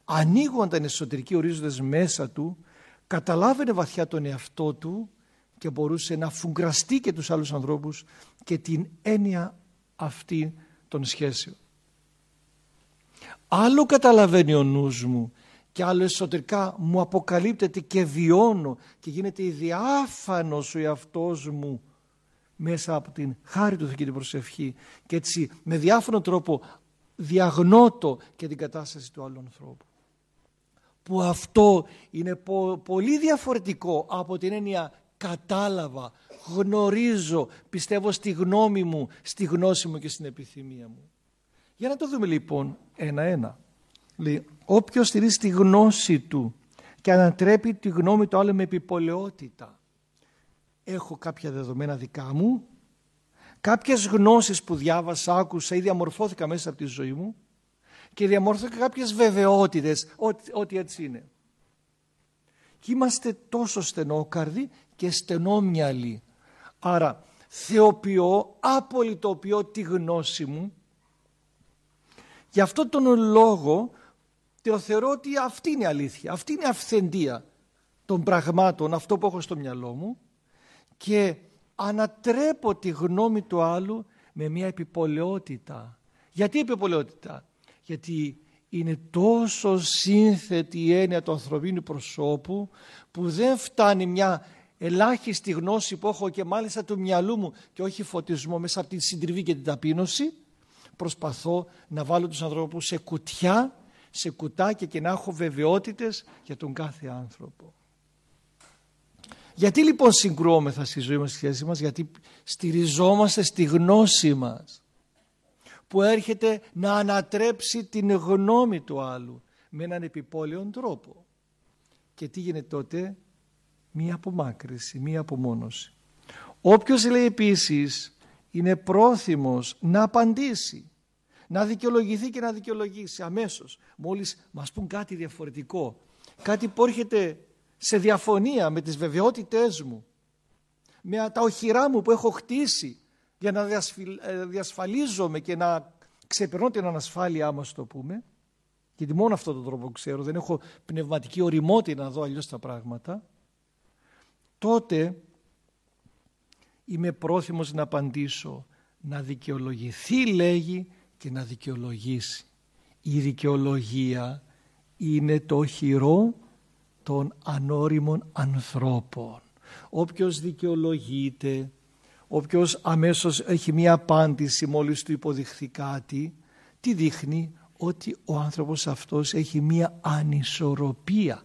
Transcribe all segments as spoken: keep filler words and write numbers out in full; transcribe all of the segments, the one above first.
ανοίγονταν εσωτερικοί ορίζοντες μέσα του, καταλάβαινε βαθιά τον εαυτό του και μπορούσε να φουγκραστεί και τους άλλους ανθρώπους και την έννοια αυτή των σχέσεων. Άλλο καταλαβαίνει ο νους μου και άλλο εσωτερικά μου αποκαλύπτεται και βιώνω και γίνεται ιδιάφανος ο εαυτός μου μέσα από την χάρη του Θεού και την προσευχή, και έτσι με διάφορο τρόπο διαγνώτω και την κατάσταση του άλλου ανθρώπου. Που αυτό είναι πο- πολύ διαφορετικό από την έννοια κατάλαβα, γνωρίζω, πιστεύω στη γνώμη μου, στη γνώση μου και στην επιθυμία μου. Για να το δούμε λοιπόν ένα-ένα. Λέει, όποιος στηρίζει τη γνώση του και ανατρέπει τη γνώμη του άλλου με επιπολαιότητα. Έχω κάποια δεδομένα δικά μου, κάποιες γνώσεις που διάβασα, άκουσα ή διαμορφώθηκα μέσα από τη ζωή μου και διαμορφώθηκα κάποιες βεβαιότητες ότι, ότι έτσι είναι. Και είμαστε τόσο στενόκαρδοι και στενόμυαλοι. Άρα θεοποιώ, απολυτοποιώ τη γνώση μου. Γι' αυτό τον λόγο το θεωρώ ότι αυτή είναι η αλήθεια, αυτή είναι η αυθεντία των πραγμάτων, αυτό που έχω στο μυαλό μου, και ανατρέπω τη γνώμη του άλλου με μια επιπολαιότητα. Γιατί επιπολαιότητα? Γιατί είναι τόσο σύνθετη η έννοια του ανθρωπίνου προσώπου που δεν φτάνει μια ελάχιστη γνώση που έχω και μάλιστα του μυαλού μου και όχι φωτισμό μέσα από τη συντριβή και την ταπείνωση. Προσπαθώ να βάλω τους ανθρώπους σε κουτιά, σε κουτάκια και να έχω βεβαιότητες για τον κάθε άνθρωπο. Γιατί λοιπόν συγκρουόμεθα στη ζωή μας, στη σχέση μας? Γιατί στηριζόμαστε στη γνώση μας που έρχεται να ανατρέψει την γνώμη του άλλου με έναν επιπόλαιον τρόπο. Και τι γίνεται τότε? Μία απομάκρυση, μία απομόνωση. Όποιος, λέει επίσης, είναι πρόθυμος να απαντήσει, να δικαιολογηθεί και να δικαιολογήσει αμέσως, μόλις μας πούν κάτι διαφορετικό, κάτι που έρχεται σε διαφωνία με τις βεβαιότητές μου, με τα οχυρά μου που έχω χτίσει για να διασφαλίζομαι και να ξεπερνώ την ανασφάλειά μας, το πούμε, γιατί μόνο αυτόν τον τρόπο ξέρω, δεν έχω πνευματική ωριμότητα να δω αλλιώς τα πράγματα, τότε είμαι πρόθυμος να απαντήσω, να δικαιολογηθεί, λέγει, και να δικαιολογήσει. Η δικαιολογία είναι το οχυρό των ανώριμων ανθρώπων. Όποιος δικαιολογείται, όποιος αμέσως έχει μία απάντηση μόλις του υποδειχθεί κάτι, τι δείχνει? Ότι ο άνθρωπος αυτός έχει μία ανισορροπία.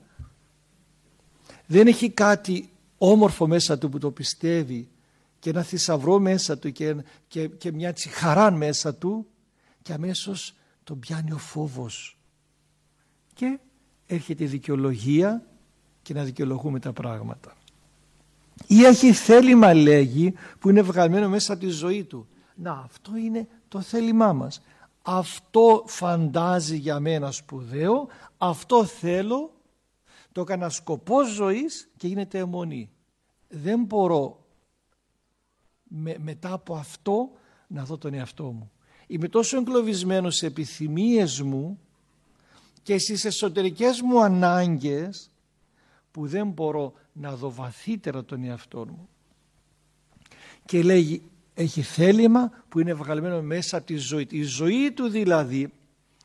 Δεν έχει κάτι όμορφο μέσα του που το πιστεύει και ένα θησαυρό μέσα του και, και, και μια χαρά μέσα του, και αμέσως τον πιάνει ο φόβος και έρχεται η δικαιολογία και να δικαιολογούμε τα πράγματα. Ή έχει θέλημα, λέγει, που είναι βγαλμένο μέσα από τη ζωή του. Να, αυτό είναι το θέλημά μας. Αυτό φαντάζει για μένα σπουδαίο, αυτό θέλω, το έκανα σκοπό ζωής και γίνεται αιμονή. Δεν μπορώ με, μετά από αυτό να δω τον εαυτό μου. Είμαι τόσο εγκλωβισμένος σε επιθυμίες μου και στις εσωτερικές μου ανάγκες που δεν μπορώ να δω βαθύτερα τον εαυτό μου. Και λέγει, έχει θέλημα που είναι βγαλμένο μέσα από τη ζωή. Η ζωή του δηλαδή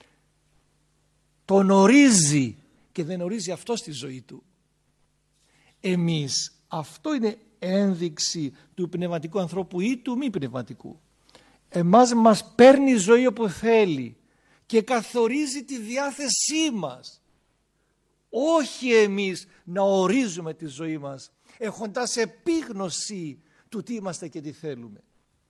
τον ορίζει και δεν ορίζει αυτό στη ζωή του. Εμείς, αυτό είναι ένδειξη του πνευματικού ανθρώπου ή του μη πνευματικού. Εμάς μας παίρνει η ζωή όπου θέλει και καθορίζει τη διάθεσή μας. Όχι εμείς να ορίζουμε τη ζωή μας έχοντας επίγνωση του τι είμαστε και τι θέλουμε.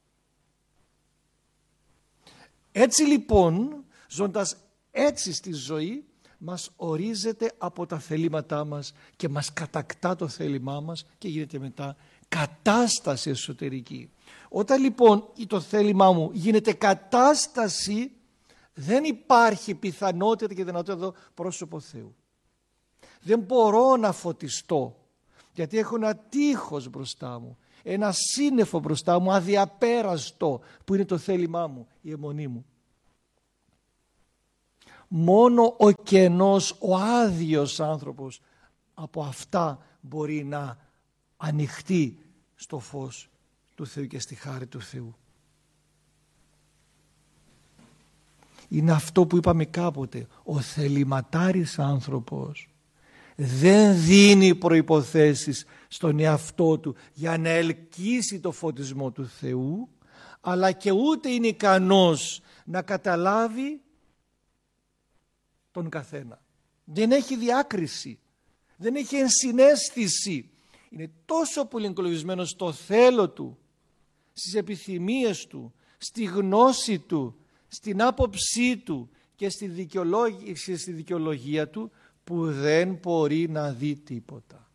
Έτσι λοιπόν, ζώντας έτσι στη ζωή, μας ορίζεται από τα θελήματά μας και μας κατακτά το θέλημά μας και γίνεται μετά κατάσταση εσωτερική. Όταν λοιπόν το θέλημά μου γίνεται κατάσταση, δεν υπάρχει πιθανότητα και δυνατότητα εδώ πρόσωπο Θεού. Δεν μπορώ να φωτιστώ γιατί έχω ένα τείχος μπροστά μου, ένα σύννεφο μπροστά μου αδιαπέραστο που είναι το θέλημά μου, η αιμονή μου. Μόνο ο κενός, ο άδειος άνθρωπος από αυτά μπορεί να ανοιχτεί στο φως του Θεού και στη χάρη του Θεού. Είναι αυτό που είπαμε κάποτε, ο θεληματάρης άνθρωπος δεν δίνει προϋποθέσεις στον εαυτό του για να ελκύσει το φωτισμό του Θεού, αλλά και ούτε είναι ικανός να καταλάβει τον καθένα. Δεν έχει διάκριση, δεν έχει ενσυναίσθηση. Είναι τόσο πολύ εγκλωβισμένος στο θέλω του, στις επιθυμίες του, στη γνώση του, στην άποψή του και στη δικαιολόγηση, στη δικαιολογία του, που δεν μπορεί να δει τίποτα.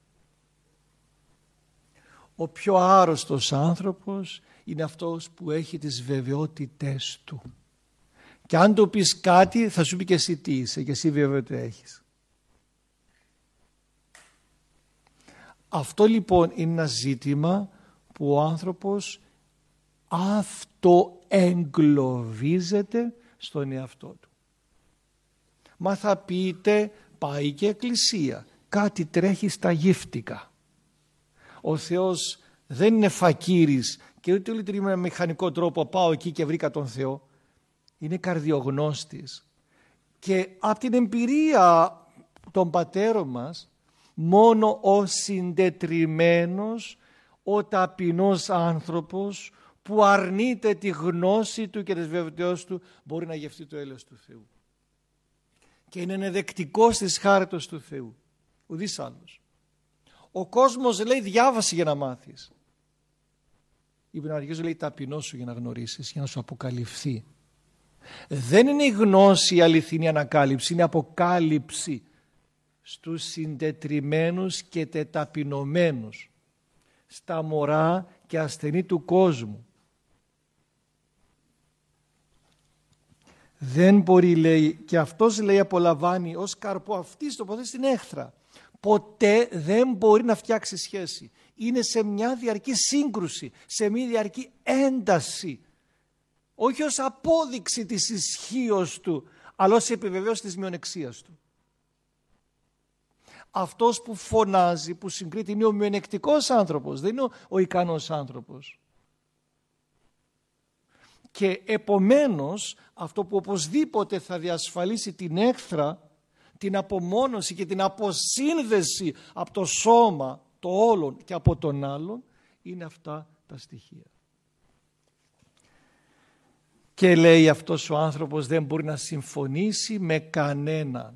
Ο πιο άρρωστος άνθρωπος είναι αυτός που έχει τις βεβαιότητες του. Και αν του πεις κάτι θα σου πει και εσύ τι είσαι και εσύ βεβαιότητα έχεις. Αυτό λοιπόν είναι ένα ζήτημα που ο άνθρωπος αυτοεγκλωβίζεται στον εαυτό του. Μα θα πείτε, πάει και εκκλησία, κάτι τρέχει στα γύφτικα. Ο Θεός δεν είναι φακύρης και ούτε λειτουργεί με μηχανικό τρόπο, πάω εκεί και βρήκα τον Θεό. Είναι καρδιογνώστης. Και από την εμπειρία των πατέρων μας, μόνο ο συντετριμμένος, ο ταπεινός άνθρωπος που αρνείται τη γνώση του και τις βεβαιότητες του μπορεί να γευτεί το έλεος του Θεού. Και είναι ενδεκτικός της χάριτος του Θεού. Ουδής άλλος. Ο κόσμος λέει διάβαση για να μάθεις. Η πνευματική λέει ταπεινώσου για να γνωρίσεις, για να σου αποκαλυφθεί. Δεν είναι η γνώση η αληθινή ανακάλυψη, είναι αποκάλυψη στους συντετριμμένους και τεταπεινωμένους, στα μωρά και ασθενή του κόσμου. Δεν μπορεί, λέει, και αυτός λέει απολαμβάνει ως καρπό αυτής τοποθέτηση στην έχθρα. Ποτέ δεν μπορεί να φτιάξει σχέση. Είναι σε μια διαρκή σύγκρουση, σε μια διαρκή ένταση. Όχι ως απόδειξη της ισχύως του, αλλά ως επιβεβαίωση της μειονεξίας του. Αυτός που φωνάζει, που συγκρίνει, είναι ο μειονεκτικός άνθρωπος, δεν είναι ο, ο ικανός άνθρωπος. Και επομένως αυτό που οπωσδήποτε θα διασφαλίσει την έχθρα, την απομόνωση και την αποσύνδεση από το σώμα, το όλον και από τον άλλον, είναι αυτά τα στοιχεία. Και λέει αυτός ο άνθρωπος δεν μπορεί να συμφωνήσει με κανέναν.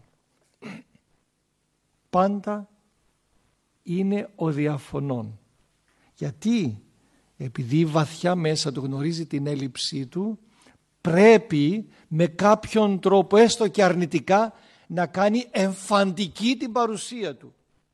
Πάντα είναι ο διαφωνών. Γιατί? Επειδή βαθιά μέσα του γνωρίζει την έλλειψή του, πρέπει με κάποιον τρόπο, έστω και αρνητικά, να κάνει εμφαντική την παρουσία του.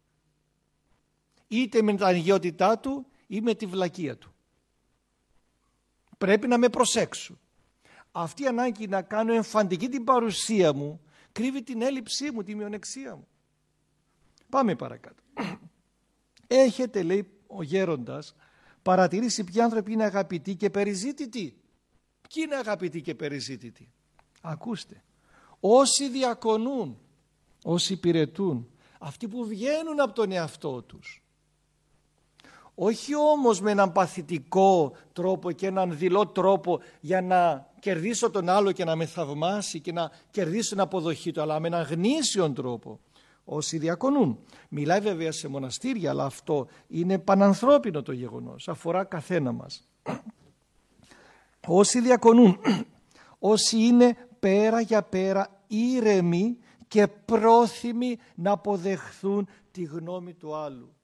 Είτε με την αγκαιότητά του ή με τη βλακεία του. Πρέπει να με προσέξουν. Αυτή η ανάγκη να κάνω εμφαντική την παρουσία μου κρύβει την έλλειψή μου, τη μειονεξία μου. Πάμε παρακάτω. Έχετε, λέει ο γέροντας, παρατηρήσει ποιοι άνθρωποι είναι αγαπητοί και περιζήτητοι. Ποιοι είναι αγαπητοί και περιζήτητοι? Ακούστε. Όσοι διακονούν, όσοι υπηρετούν, αυτοί που βγαίνουν από τον εαυτό τους. Όχι όμως με έναν παθητικό τρόπο και έναν δειλό τρόπο για να κερδίσω τον άλλο και να με θαυμάσει και να κερδίσω την αποδοχή του, αλλά με έναν γνήσιον τρόπο. Όσοι διακονούν. Μιλάει βέβαια σε μοναστήρια, αλλά αυτό είναι πανανθρώπινο το γεγονός. Αφορά καθένα μας. Όσοι διακονούν, όσοι είναι πέρα για πέρα ήρεμοι και πρόθυμοι να αποδεχθούν τη γνώμη του άλλου.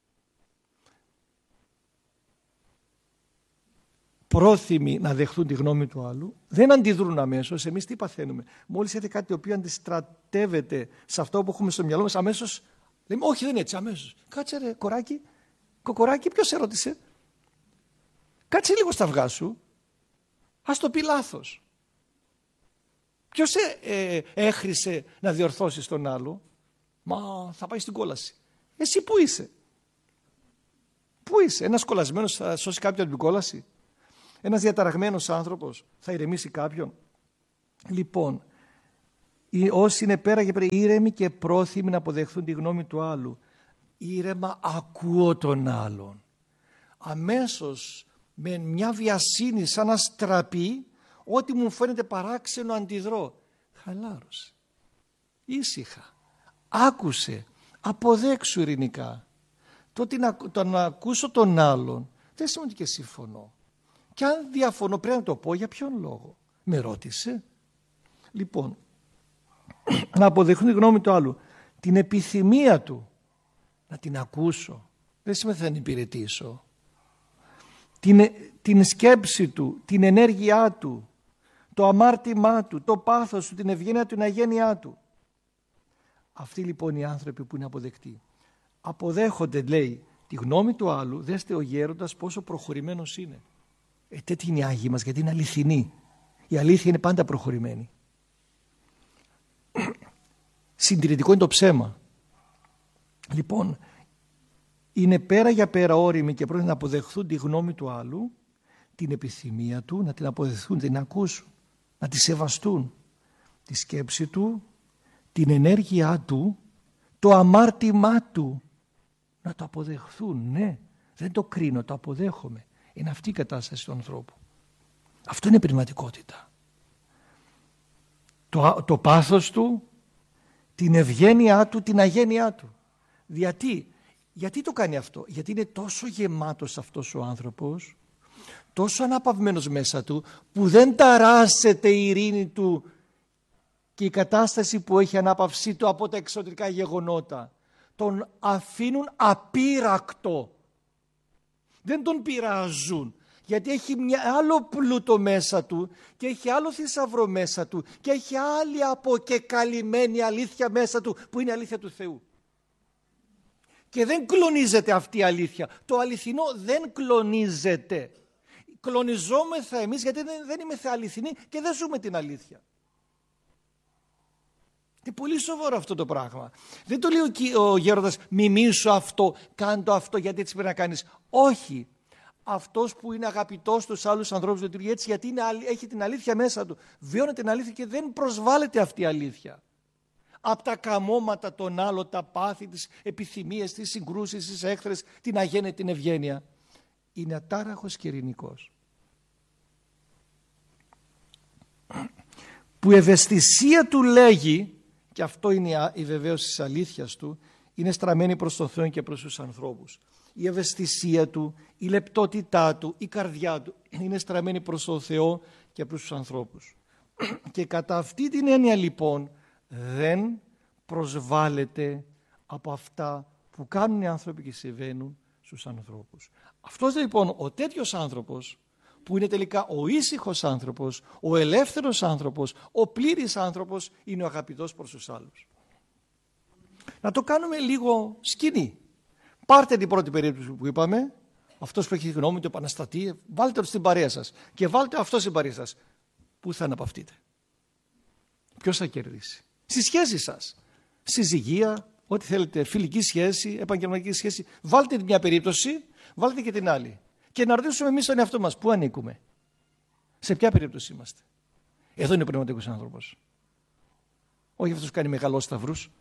Πρόθυμοι να δεχθούν τη γνώμη του άλλου, δεν αντιδρούν αμέσως. Εμείς τι παθαίνουμε? Μόλις έρθει κάτι το οποίο αντιστρατεύεται σε αυτό που έχουμε στο μυαλό μας, αμέσως λέμε όχι, δεν είναι έτσι, αμέσως. Κάτσε ρε κοράκι, κοκοράκι, ποιος ερώτησε? Κάτσε λίγο στα αυγά σου, ας το πει λάθος. Ποιος ε, ε, έχρισε να διορθώσεις τον άλλο? Μα θα πάει στην κόλαση. Εσύ πού είσαι? Πού είσαι? Ένας κολλασμένος θα σώσει κάποιον από την κόλαση? Ένας διαταραγμένος άνθρωπος θα ηρεμήσει κάποιον? Λοιπόν, όσοι είναι πέρα και πέρα, ήρεμοι και πρόθυμοι να αποδεχθούν τη γνώμη του άλλου. Ήρεμα ακούω τον άλλον. Αμέσως με μια βιασύνη σαν να στραπεί, ό,τι μου φαίνεται παράξενο αντιδρώ. Χαλάρωσε, ήσυχα, άκουσε, αποδέξου ειρηνικά. Το ότι να, το να ακούσω τον άλλον δεν σημαίνει και συμφωνώ. Και αν διαφωνώ πρέπει να το πω για ποιον λόγο. Με ρώτησε. Λοιπόν, να αποδεχθούν τη γνώμη του άλλου, την επιθυμία του, να την ακούσω. Δεν σημαίνει θα την υπηρετήσω. Την, την σκέψη του, την ενέργειά του, το αμάρτημά του, το πάθος του, την ευγένεια του, την αγένειά του. Αυτοί λοιπόν οι άνθρωποι που είναι αποδεκτοί αποδέχονται, λέει, τη γνώμη του άλλου. Δέστε ο γέροντας πόσο προχωρημένος είναι. Ε, τέτοιοι είναι οι Άγιοι μας, γιατί είναι αληθινοί. Η αλήθεια είναι πάντα προχωρημένη. Συντηρητικό είναι το ψέμα. Λοιπόν, είναι πέρα για πέρα όριμοι και πρέπει να αποδεχθούν τη γνώμη του άλλου, την επιθυμία του, να την αποδεχθούν, την ακούσουν, να τη σεβαστούν, τη σκέψη του, την ενέργειά του, το αμάρτημά του, να το αποδεχθούν. Ναι, δεν το κρίνω, το αποδέχομαι. Είναι αυτή η κατάσταση του ανθρώπου. Αυτό είναι πνευματικότητα. Το, το πάθος του, την ευγένειά του, την αγένειά του. Γιατί, γιατί το κάνει αυτό? Γιατί είναι τόσο γεμάτος αυτός ο άνθρωπος, τόσο αναπαυμένος μέσα του, που δεν ταράσσεται η ειρήνη του και η κατάσταση που έχει ανάπαυσή του από τα εξωτερικά γεγονότα. Τον αφήνουν απείρακτο. Δεν τον πειράζουν. Γιατί έχει μια, άλλο πλούτο μέσα του και έχει άλλο θησαυρό μέσα του και έχει άλλη αποκεκαλυμμένη αλήθεια μέσα του, που είναι η αλήθεια του Θεού. Και δεν κλονίζεται αυτή η αλήθεια. Το αληθινό δεν κλονίζεται. Κλονιζόμεθα εμείς γιατί δεν, δεν είμαστε αληθινοί και δεν ζούμε την αλήθεια. Είναι πολύ σοβαρό αυτό το πράγμα. Δεν το λέει ο, ο γέροντας μιμήσου αυτό, κάντο αυτό γιατί έτσι πρέπει να κάνεις. Όχι. Αυτός που είναι αγαπητός στους άλλους ανθρώπους λειτουργεί έτσι γιατί είναι, έχει την αλήθεια μέσα του. Βιώνει την αλήθεια και δεν προσβάλλεται αυτή η αλήθεια. Από τα καμώματα των άλλων, τα πάθη, τις επιθυμίες, τις συγκρούσεις, τις έχθρες, την αγένεια, την ευγένεια. Είναι ατάραχος και ειρηνικός. Που η ευαισθησία του λέγει, και αυτό είναι η βεβαίωση της αλήθειας του, είναι στραμμένη προς τον Θεό και προς τους ανθρώπους. Η ευαισθησία του, η λεπτότητά του, η καρδιά του είναι στραμμένη προς τον Θεό και προς τους ανθρώπους. Και κατά αυτή την έννοια λοιπόν δεν προσβάλλεται από αυτά που κάνουν οι άνθρωποι και συμβαίνουν στους ανθρώπους. Αυτός λοιπόν ο τέτοιος άνθρωπος που είναι τελικά ο ήσυχος άνθρωπος, ο ελεύθερος άνθρωπος, ο πλήρης άνθρωπος είναι ο αγαπητός προς τους άλλους. Να το κάνουμε λίγο σκηνή. Πάρτε την πρώτη περίπτωση που είπαμε, αυτός που έχει γνώμη του επαναστατεί, βάλτε το στην παρέα σας και βάλτε αυτό στην παρέα σας. Πού θα αναπαυτείτε? Ποιος θα κερδίσει? Στη σχέση σας, συζυγία, ό,τι θέλετε, φιλική σχέση, επαγγελματική σχέση. Βάλτε μια περίπτωση, βάλτε και την άλλη. Και να ρωτήσουμε εμείς τον εαυτό μας, πού ανήκουμε? Σε ποια περίπτωση είμαστε? Εδώ είναι ο πνευματικός άνθρωπος. Όχι αυτός που κάνει μεγαλός σταυρούς.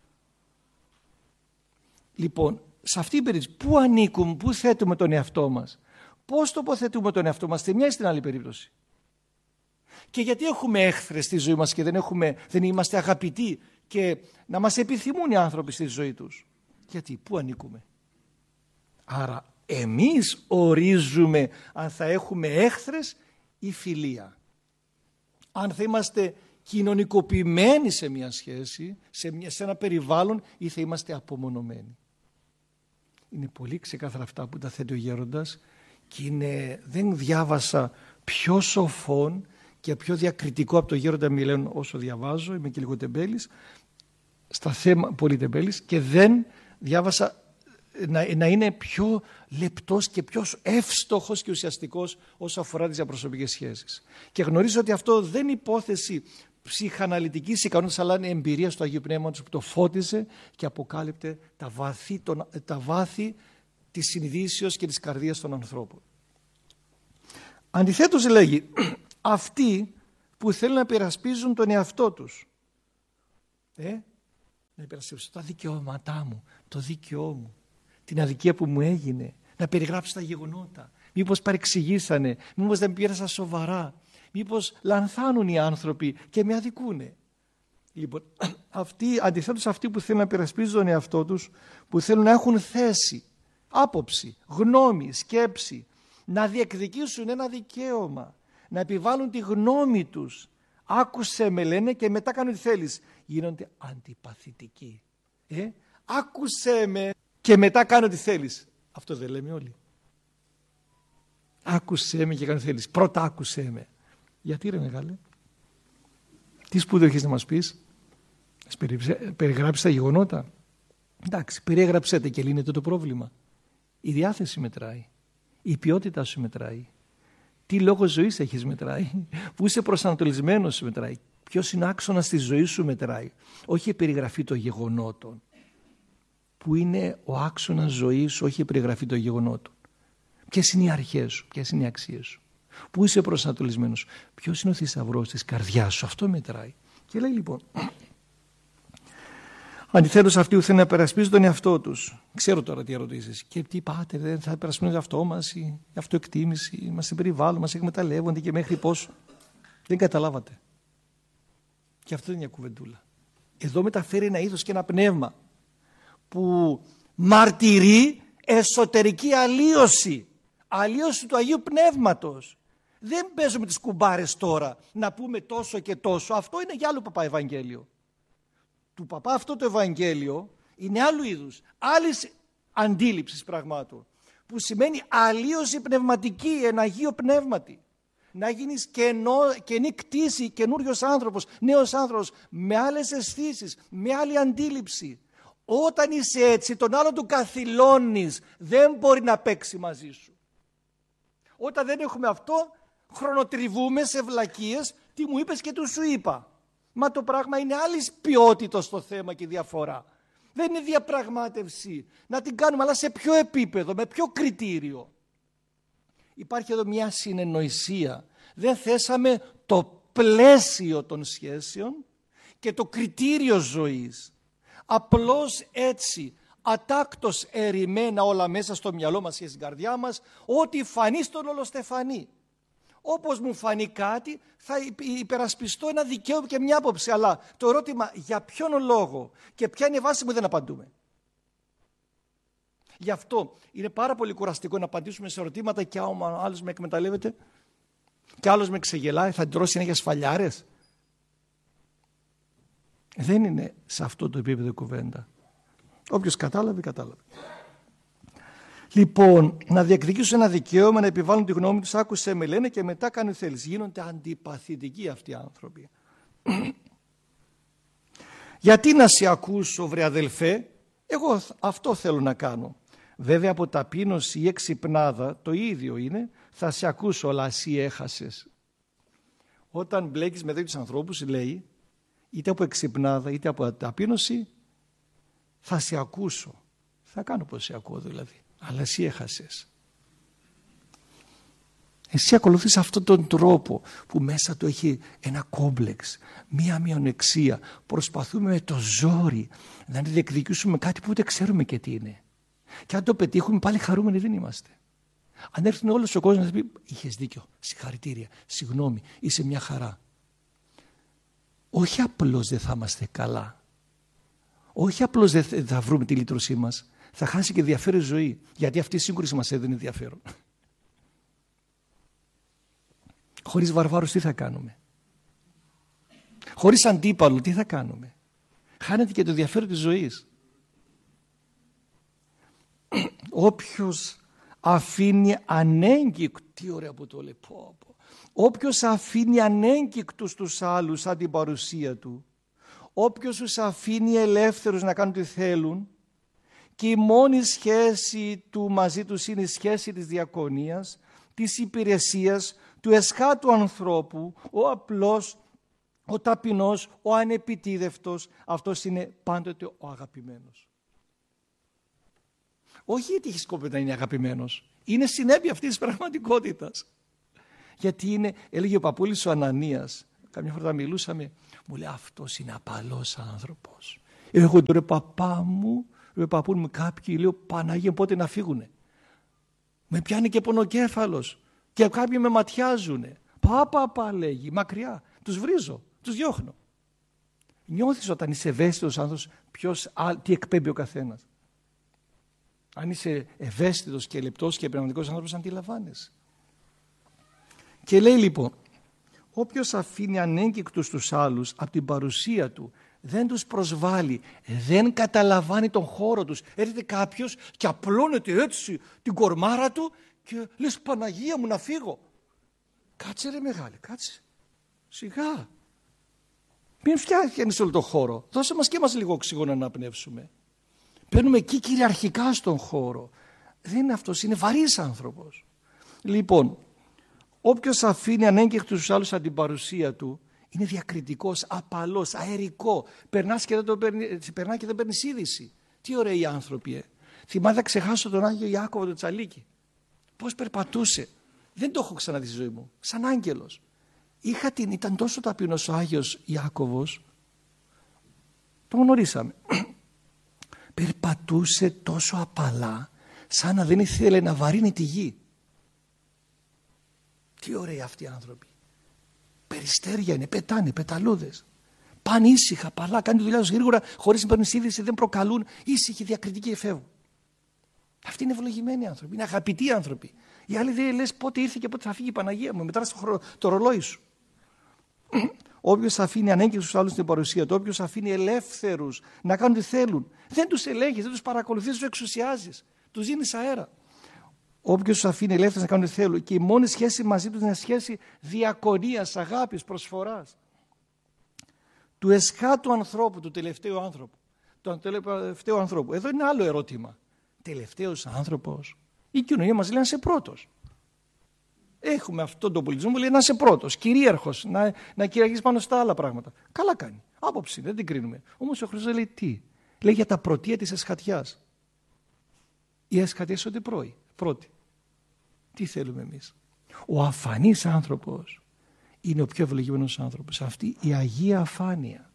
Λοιπόν, σε αυτή την περίπτωση, πού ανήκουμε, πού θέτουμε τον εαυτό μας? Πώς τοποθετούμε τον εαυτό μας στη μια ή στην άλλη περίπτωση? Και γιατί έχουμε έχθρες στη ζωή μας και δεν, έχουμε, δεν είμαστε αγαπητοί και να μας επιθυμούν οι άνθρωποι στη ζωή τους? Γιατί, πού ανήκουμε? Άρα εμείς ορίζουμε αν θα έχουμε έχθρες ή φιλία. Αν θα είμαστε κοινωνικοποιημένοι σε μια σχέση, σε, μια, σε ένα περιβάλλον ή θα είμαστε απομονωμένοι. Είναι πολύ ξεκάθαρα αυτά που τα θέτει ο γέροντας και είναι, δεν διάβασα πιο σοφόν και πιο διακριτικό από το γέροντα Μιλέων όσο διαβάζω, είμαι και λίγο τεμπέλης, στα θέματα πολύ τεμπέλης, και δεν διάβασα να, να είναι πιο λεπτός και πιο εύστοχος και ουσιαστικός όσο αφορά τις διαπροσωπικές σχέσεις. Και γνωρίζω ότι αυτό δεν είναι υπόθεση ψυχαναλυτικής ικανότητας, αλλά είναι εμπειρία του Αγίου Πνεύματος που το φώτιζε και αποκάλυπτε τα βάθη, τον, τα βάθη της συνειδήσεως και της καρδίας των ανθρώπων. Αντιθέτως λέγει, αυτοί που θέλουν να υπερασπίζουν τον εαυτό τους, Ε? Να υπερασπίσω τα δικαιώματά μου, το δίκαιό μου, την αδικία που μου έγινε, να περιγράψω τα γεγονότα. Μήπως παρεξηγήσανε, μήπως δεν πήρασα σοβαρά, μήπως λανθάνουν οι άνθρωποι και με αδικούνε. Λοιπόν, αυτοί, αντιθέτως αυτοί που θέλουν να υπερασπίζουν τον εαυτό τους, που θέλουν να έχουν θέση, άποψη, γνώμη, σκέψη, να διεκδικήσουν ένα δικαίωμα, να επιβάλλουν τη γνώμη τους, άκουσε με λένε και μετά κάνουν τι θέλεις, γίνονται αντιπαθητικοί. Ε? Άκουσε με και μετά κάνω τι θέλεις. Αυτό δεν λέμε όλοι? Άκουσέ με και κάνω τι θέλεις. Πρώτα άκουσέ με. Γιατί ρε μεγάλε? Τι σπούδο έχεις να μας πεις? Ας περιγράψεις τα γεγονότα. Εντάξει, περιέγραψέ τα και λύνεται το πρόβλημα. Η διάθεση μετράει. Η ποιότητα σου μετράει. Τι λόγο ζωής έχεις μετράει. Πού είσαι προσανατολισμένος μετράει. Ποιος είναι άξονας της ζωής σου μετράει. Όχι η περιγραφή των γεγονότων. Που είναι ο άξονας ζωής, όχι η περιγραφή των γεγονότων. Ποιες είναι οι αρχές σου, ποιες είναι οι αξίες σου. Πού είσαι προσανατολισμένος. Ποιος είναι ο θησαυρός της καρδιάς σου. Αυτό μετράει. Και λέει λοιπόν, αντιθέτως αυτοί που θέλουν να περασπίζουν τον εαυτό τους. Ξέρω τώρα τι ερωτήσεις. Και τι πάτε, δεν θα περασπίζουν τον εαυτό μας, η αυτοεκτίμηση, μας περιβάλλουν, μας εκμεταλλεύονται και μέχρι πόσο. Δεν καταλάβατε. Και αυτό είναι μια κουβεντούλα. Εδώ μεταφέρει ένα ήθος και ένα πνεύμα που μαρτυρεί εσωτερική αλλίωση. Αλλίωση του Αγίου Πνεύματος. Δεν παίζουμε τις κουμπάρες τώρα να πούμε τόσο και τόσο. Αυτό είναι για άλλο παπά Ευαγγέλιο. Του παπά αυτό το Ευαγγέλιο είναι άλλου είδους, άλλης αντίληψης πραγμάτων, που σημαίνει αλλίωση πνευματική, ένα Αγίο Πνεύματι. Να γίνεις καινό, καινή κτήση, καινούριος άνθρωπος, νέος άνθρωπος, με άλλες αισθήσεις, με άλλη αντίληψη. Όταν είσαι έτσι, τον άλλον του καθυλώνεις, δεν μπορεί να παίξει μαζί σου. Όταν δεν έχουμε αυτό, χρονοτριβούμε σε βλακίες, τι μου είπες και του σου είπα. Μα το πράγμα είναι άλλης ποιότητας το θέμα και η διαφορά. Δεν είναι διαπραγμάτευση. Να την κάνουμε, αλλά σε ποιο επίπεδο, με ποιο κριτήριο. Υπάρχει εδώ μια συνεννοησία. Δεν θέσαμε το πλαίσιο των σχέσεων και το κριτήριο ζωής. Απλώς έτσι, ατάκτως ερημένα όλα μέσα στο μυαλό μας και στην καρδιά μας, ότι φανεί στον ολοστεφανή. Όπως μου φανεί κάτι, θα υπερασπιστώ ένα δικαίωμα και μια άποψη. Αλλά το ερώτημα για ποιον λόγο και ποια είναι η βάση μου δεν απαντούμε. Γι' αυτό είναι πάρα πολύ κουραστικό να απαντήσουμε σε ερωτήματα και άμα άλλος με εκμεταλλεύεται και άλλος με ξεγελάει, θα τρώσει ένα για σφαλιάρες. Δεν είναι σε αυτό το επίπεδο κουβέντα. Όποιος κατάλαβε, κατάλαβε. Λοιπόν, να διεκδικήσουν ένα δικαίωμα, να επιβάλλουν τη γνώμη τους, άκουσε με λένε και μετά κάνουν θέληση. Γίνονται αντιπαθητικοί αυτοί οι άνθρωποι. Γιατί να σε ακούσω, βρε αδελφέ, εγώ αυτό θέλω να κάνω. Βέβαια από ταπείνωση ή εξυπνάδα το ίδιο είναι, θα σε ακούσω, αλλά εσύ έχασες. Όταν μπλέκεις με τέτοιους ανθρώπους, λέει, είτε από εξυπνάδα είτε από ταπείνωση, θα σε ακούσω. Θα κάνω πως σε ακούω δηλαδή. Αλλά εσύ έχασες. Εσύ ακολουθείς αυτόν τον τρόπο που μέσα του έχει ένα κόμπλεξ, μία μειονεξία. Προσπαθούμε με το ζόρι να διεκδικήσουμε κάτι που ούτε ξέρουμε και τι είναι. Και αν το πετύχουμε πάλι χαρούμενοι δεν είμαστε. Αν έρθουν όλος ο κόσμος να πει είχες δίκιο, συγχαρητήρια, συγγνώμη, είσαι μια χαρά. Όχι απλώς δεν θα είμαστε καλά. Όχι απλώς δεν θα βρούμε τη λύτρωσή μας. Θα χάσει και ενδιαφέρον ζωή. Γιατί αυτή η σύγκρουση μας έδινε ενδιαφέρον. Χωρίς βαρβάρους τι θα κάνουμε. Χωρίς αντίπαλο τι θα κάνουμε. Χάνεται και το ενδιαφέρον της ζωής. Όποιος αφήνει ανέγκυκτο, τι ωραία που το λέει, πω, πω. Όποιος αφήνει ανέγκυκτους τους άλλους σαν την παρουσία του, όποιος τους αφήνει ελεύθερους να κάνουν τι θέλουν και η μόνη σχέση του μαζί τους είναι η σχέση της διακονίας, της υπηρεσίας, του εσχάτου ανθρώπου, ο απλός, ο ταπεινός, ο ανεπιτίδευτος, αυτός είναι πάντοτε ο αγαπημένος. Όχι γιατί έχει σκοπό να είναι αγαπημένος, είναι συνέπεια αυτής της πραγματικότητας. Γιατί είναι, έλεγε ο παππούλης ο Ανανίας, καμιά φορά μιλούσαμε, Μου λέει αυτός είναι απαλός άνθρωπος. Εγώ τον ρε παπά μου, ρε παππού μου κάποιοι, λέω Παναγία πότε να φύγουνε. Με πιάνει και πονοκέφαλος και κάποιοι με ματιάζουνε. Παπα πα λέγει, μακριά, τους βρίζω, τους διώχνω. Νιώθεις όταν είσαι ευαίσθητος άνθρωπος ποιος, τι εκπέμπει ο καθένας. Αν είσαι ευαίσθητος και λεπτός και πνευματικός άνθρωπος αντιλαμβάνεσαι. Και λέει λοιπόν, όποιος αφήνει ανέγκυκτους τους άλλους από την παρουσία του, δεν τους προσβάλλει, δεν καταλαμβάνει τον χώρο τους. Έρχεται κάποιος και απλώνεται έτσι την κορμάρα του και λες Παναγία μου να φύγω. Κάτσε ρε μεγάλε, κάτσε. Σιγά. Μην φτιάχνεις όλο τον χώρο. Δώσε μας και μας λίγο οξυγόνο να αναπνεύσουμε. Παίρνουμε εκεί κυριαρχικά στον χώρο. Δεν είναι αυτός, είναι βαρύς άνθρωπος. Λοιπόν, όποιος αφήνει ανέγκυχτους τους άλλους από την παρουσία του, είναι διακριτικός, απαλός, αερικό. Περνάς και δεν το παίρνει, περνά και δεν παίρνεις είδηση. Τι ωραίοι άνθρωποι, ε. Θυμάμαι να ξεχάσω τον Άγιο Ιάκωβο τον Τσαλίκη. Πώς περπατούσε. Δεν το έχω ξαναδεί στη ζωή μου. Σαν άγγελος. Είχα την, ήταν τόσο ταπεινός ο Άγιος Ιάκωβος. Το γνωρίσαμε. Περπατούσε τόσο απαλά, σαν να δεν ήθελε να βαρύνει τη γη. Τι ωραίοι αυτοί οι άνθρωποι. Περιστέρια είναι, πετάνε, πεταλούδες. Πάνε ήσυχα, απαλά, κάνει τη δουλειά τους γρήγορα, χωρίς να παίρνουν είδηση, δεν προκαλούν, ήσυχοι, διακριτικοί εφεύγουν. Αυτοί είναι ευλογημένοι άνθρωποι, είναι αγαπητοί άνθρωποι. Οι άλλοι δεν λες πότε ήρθε και πότε θα φύγει η Παναγία μου, μετράς το, το ρολόι σου. Όποιος αφήνει ανέγκυχτους στους άλλους στην παρουσία του, όποιος αφήνει ελεύθερους να κάνουν τι θέλουν, δεν τους ελέγχεις, δεν τους παρακολουθείς, τους εξουσιάζεις, τους δίνεις αέρα. Όποιος τους αφήνει ελεύθερους να κάνουν τι θέλουν και η μόνη σχέση μαζί τους είναι σχέση διακονίας, αγάπης, προσφοράς. Του εσχάτου ανθρώπου, του τελευταίου άνθρωπου. Του τελευταίου ανθρώπου. Εδώ είναι άλλο ερώτημα. Τελευταίος άνθρωπος. Η κοινωνία μας λέει να είσαι πρώτος. Έχουμε αυτόν τον πολιτισμό που λέει να είσαι πρώτος, κυρίαρχος, να, να κυριαρχείς πάνω στα άλλα πράγματα. Καλά κάνει. Άποψη, δεν την κρίνουμε. Όμως ο Χριστός λέει τι. Λέει για τα πρωτεία της εσχατιάς. Η εσχατία είναι πρώτη. πρώτη. Τι θέλουμε εμείς. Ο αφανής άνθρωπος είναι ο πιο ευλογημένος άνθρωπος. Αυτή η Αγία Αφάνεια.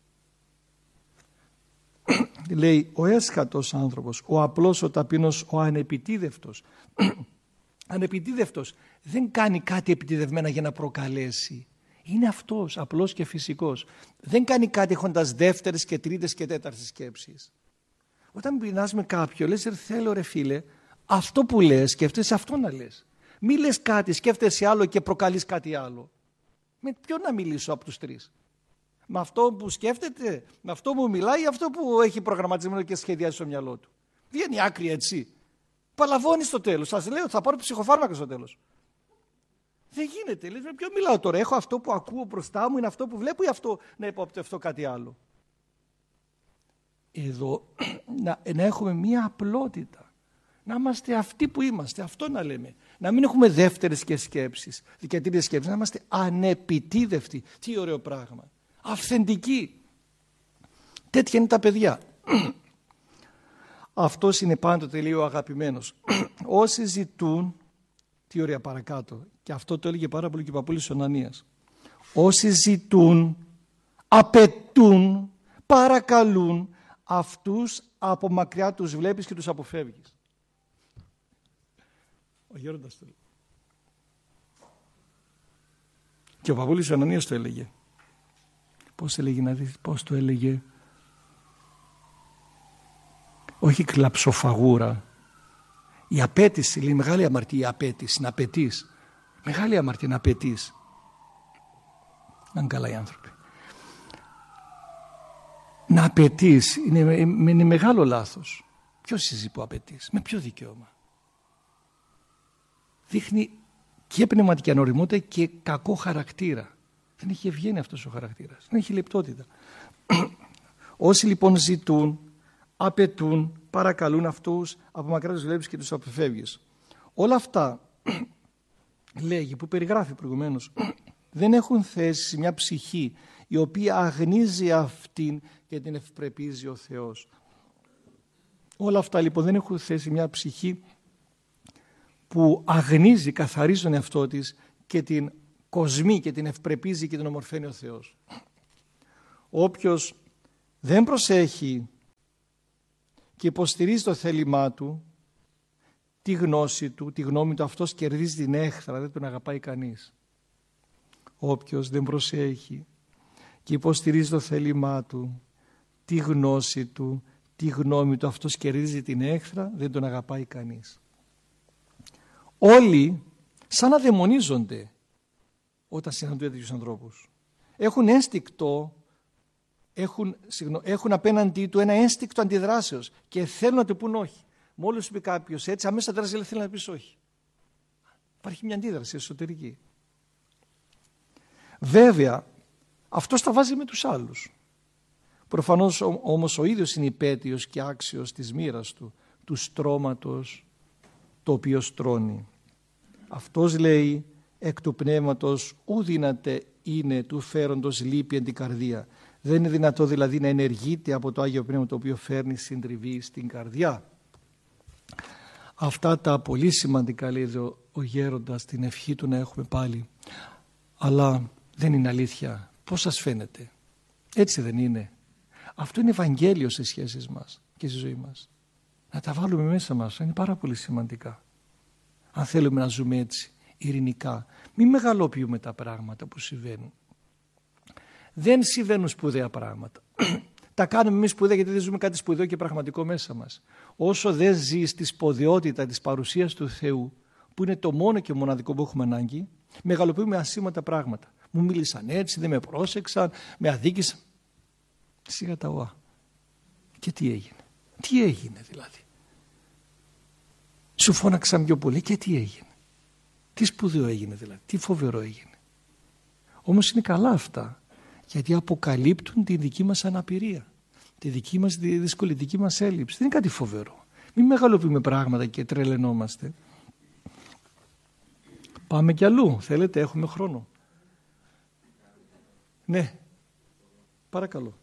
Λέει ο έσχατος άνθρωπος, ο απλός, ο ταπεινός, ο ανεπιτίδευτος. Ανεπιτίδευτος δεν κάνει κάτι επιτιδευμένα για να προκαλέσει. Είναι αυτός, απλός και φυσικός. Δεν κάνει κάτι έχοντας δεύτερες και τρίτες και τέταρτες σκέψεις. Όταν μιλάς με κάποιον, λες θέλω ρε φίλε, αυτό που λες σκέφτεσαι αυτό να λες. Μη λες κάτι, σκέφτεσαι άλλο και προκαλείς κάτι άλλο. Με ποιον να μιλήσω από τους τρεις. Με αυτό που σκέφτεται, με αυτό που μιλάει ή αυτό που έχει προγραμματισμένο και σχεδιάζει στο μυαλό του. Βγαίνει άκρη έτσι. Παλαβώνει στο τέλος. Σας λέω θα πάρω ψυχοφάρμακα στο τέλος. Δεν γίνεται. Λέει, με ποιον μιλάω τώρα. Έχω αυτό που ακούω μπροστά μου, είναι αυτό που βλέπω ή αυτό να υποπτευτώ κάτι άλλο. Εδώ να, να έχουμε μία απλότητα. Να είμαστε αυτοί που είμαστε. Αυτό να λέμε. Να μην έχουμε δεύτερες και σκέψεις. Και τρίτες σκέψεις. Να είμαστε ανεπιτίδευτοι. Τι ωραίο πράγμα. Αυθεντικοί. Τέτοια είναι τα παιδιά. Αυτός είναι πάντοτε λέει ο αγαπημένος. Όσοι ζητούν, τι ωραία παρακάτω, και αυτό το έλεγε πάρα πολύ και ο Παππούλης Ωνανίας. Όσοι ζητούν, απαιτούν, παρακαλούν, αυτούς από μακριά τους βλέπεις και τους αποφεύγεις. Ο Γέροντας το λέει. Και ο Παππούλης Ωνανίας το έλεγε. Πώς έλεγε να δεις, πώς το έλεγε. Όχι κλαψοφαγούρα. Η απέτηση, λέει μεγάλη αμαρτία η απέτηση, να απαιτείς. Μεγάλη αμαρτία να απαιτείς. Να είναι καλά οι άνθρωποι. Να απαιτείς είναι, είναι μεγάλο λάθος. Ποιος εσύ που απαιτείς, με ποιο δικαίωμα. Δείχνει και πνευματική ανοριμότητα και κακό χαρακτήρα. Δεν έχει ευγένεια αυτός ο χαρακτήρας. Δεν έχει λεπτότητα. Όσοι λοιπόν ζητούν, απαιτούν, παρακαλούν αυτούς, από μακριά τους βλέπεις και τους αποφεύγεις. Όλα αυτά, λέγει, που περιγράφει προηγουμένως, δεν έχουν θέση σε μια ψυχή η οποία αγνίζει αυτήν και την ευπρεπίζει ο Θεός. Όλα αυτά λοιπόν δεν έχουν θέση σε μια ψυχή που αγνίζει, καθαρίζει τον εαυτό της και την κοσμεί και την ευπρεπίζει και την ομορφαίνει ο Θεός. Όποιος δεν προσέχει και υποστηρίζει το θέλημά του, τη γνώση του, τη γνώμη του, αυτός κερδίζει την έχθρα, δεν τον αγαπάει κανείς. Όποιος δεν προσέχει και υποστηρίζει το θέλημά του, τη γνώση του, τη γνώμη του, αυτός κερδίζει την έχθρα, δεν τον αγαπάει κανείς. Όλοι σαν να δαιμονίζονται όταν συναντούν τέτοιους ανθρώπους. Έχουν ένστικτο, έχουν, συγγνώ, έχουν απέναντί του ένα ένστικτο αντιδράσεως και θέλουν να του πούν όχι. Μόλις σου πει κάποιος έτσι, αμέσως αντιδράσει, θέλει να πεις όχι. Υπάρχει μια αντίδραση εσωτερική. Βέβαια, αυτός τα βάζει με τους άλλους. Προφανώς όμως ο ίδιος είναι υπέτειος και άξιος της μοίρας του, του στρώματος το οποίο στρώνει. Αυτός λέει, εκ του πνεύματος ου δύναται είναι του φέροντος λύπη εν την καρδία. Δεν είναι δυνατό δηλαδή να ενεργείται από το Άγιο Πνεύμα το οποίο φέρνει συντριβή στην καρδιά. Αυτά τα πολύ σημαντικά λέει ο, ο γέροντας, την ευχή του να έχουμε πάλι. Αλλά δεν είναι αλήθεια. Πώς σας φαίνεται? Έτσι δεν είναι? Αυτό είναι Ευαγγέλιο στις σχέσεις μας και στη ζωή μας. Να τα βάλουμε μέσα μας, είναι πάρα πολύ σημαντικά. Αν θέλουμε να ζούμε έτσι, ειρηνικά, μην μεγαλοποιούμε τα πράγματα που συμβαίνουν. Δεν συμβαίνουν σπουδαία πράγματα. Τα κάνουμε εμείς σπουδαία γιατί δεν ζούμε κάτι σπουδαίο και πραγματικό μέσα μας. Όσο δεν ζεις τη σπουδαιότητα της παρουσίας του Θεού, που είναι το μόνο και μοναδικό που έχουμε ανάγκη, μεγαλοποιούμε ασήμαντα πράγματα. Μου μίλησαν έτσι, δεν με πρόσεξαν, με αδίκησαν. Σιγά τα οά. Και τι έγινε? Τι έγινε δηλαδή? Σου φώναξαν πιο πολύ και τι έγινε? Τι σπουδαίο έγινε δηλαδή? Τι φοβερό έγινε? Όμως είναι καλά αυτά, γιατί αποκαλύπτουν τη δική μας αναπηρία, τη δική μας δυσκολία, τη δική μας έλλειψη. Δεν είναι κάτι φοβερό. Μην μεγαλοποιούμε πράγματα και τρελαινόμαστε. Πάμε κι αλλού. Θέλετε, έχουμε χρόνο? Ναι. Παρακαλώ.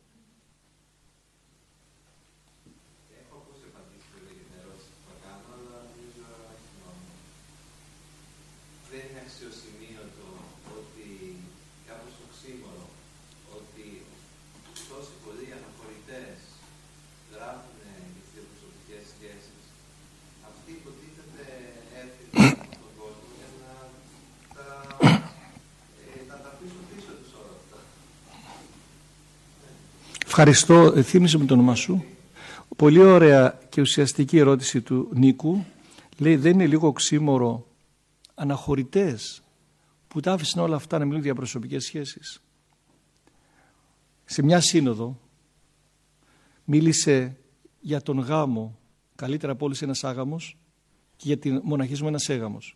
Δεν είναι αξιοσημείωτο ότι κάπως οξύμορο ότι τόσοι πολλοί αναχωρητές γράφουν για τις διαπροσωπικές σχέσεις. Αυτοί υποτίθεται έφυγαν από τον κόσμο για να τα, ε, να τα πείσουν πίσω τους όλα αυτά. Ευχαριστώ. Θύμισε με το όνομά σου. Πολύ ωραία και ουσιαστική ερώτηση του Νίκου. Λέει, δεν είναι λίγο οξύμορο αναχωρητές που τα άφησαν όλα αυτά να μιλούν για προσωπικές σχέσεις? Σε μια σύνοδο μίλησε για τον γάμο, καλύτερα από όλους ένας άγαμος, και για την μοναχισμό ένας έγαμος,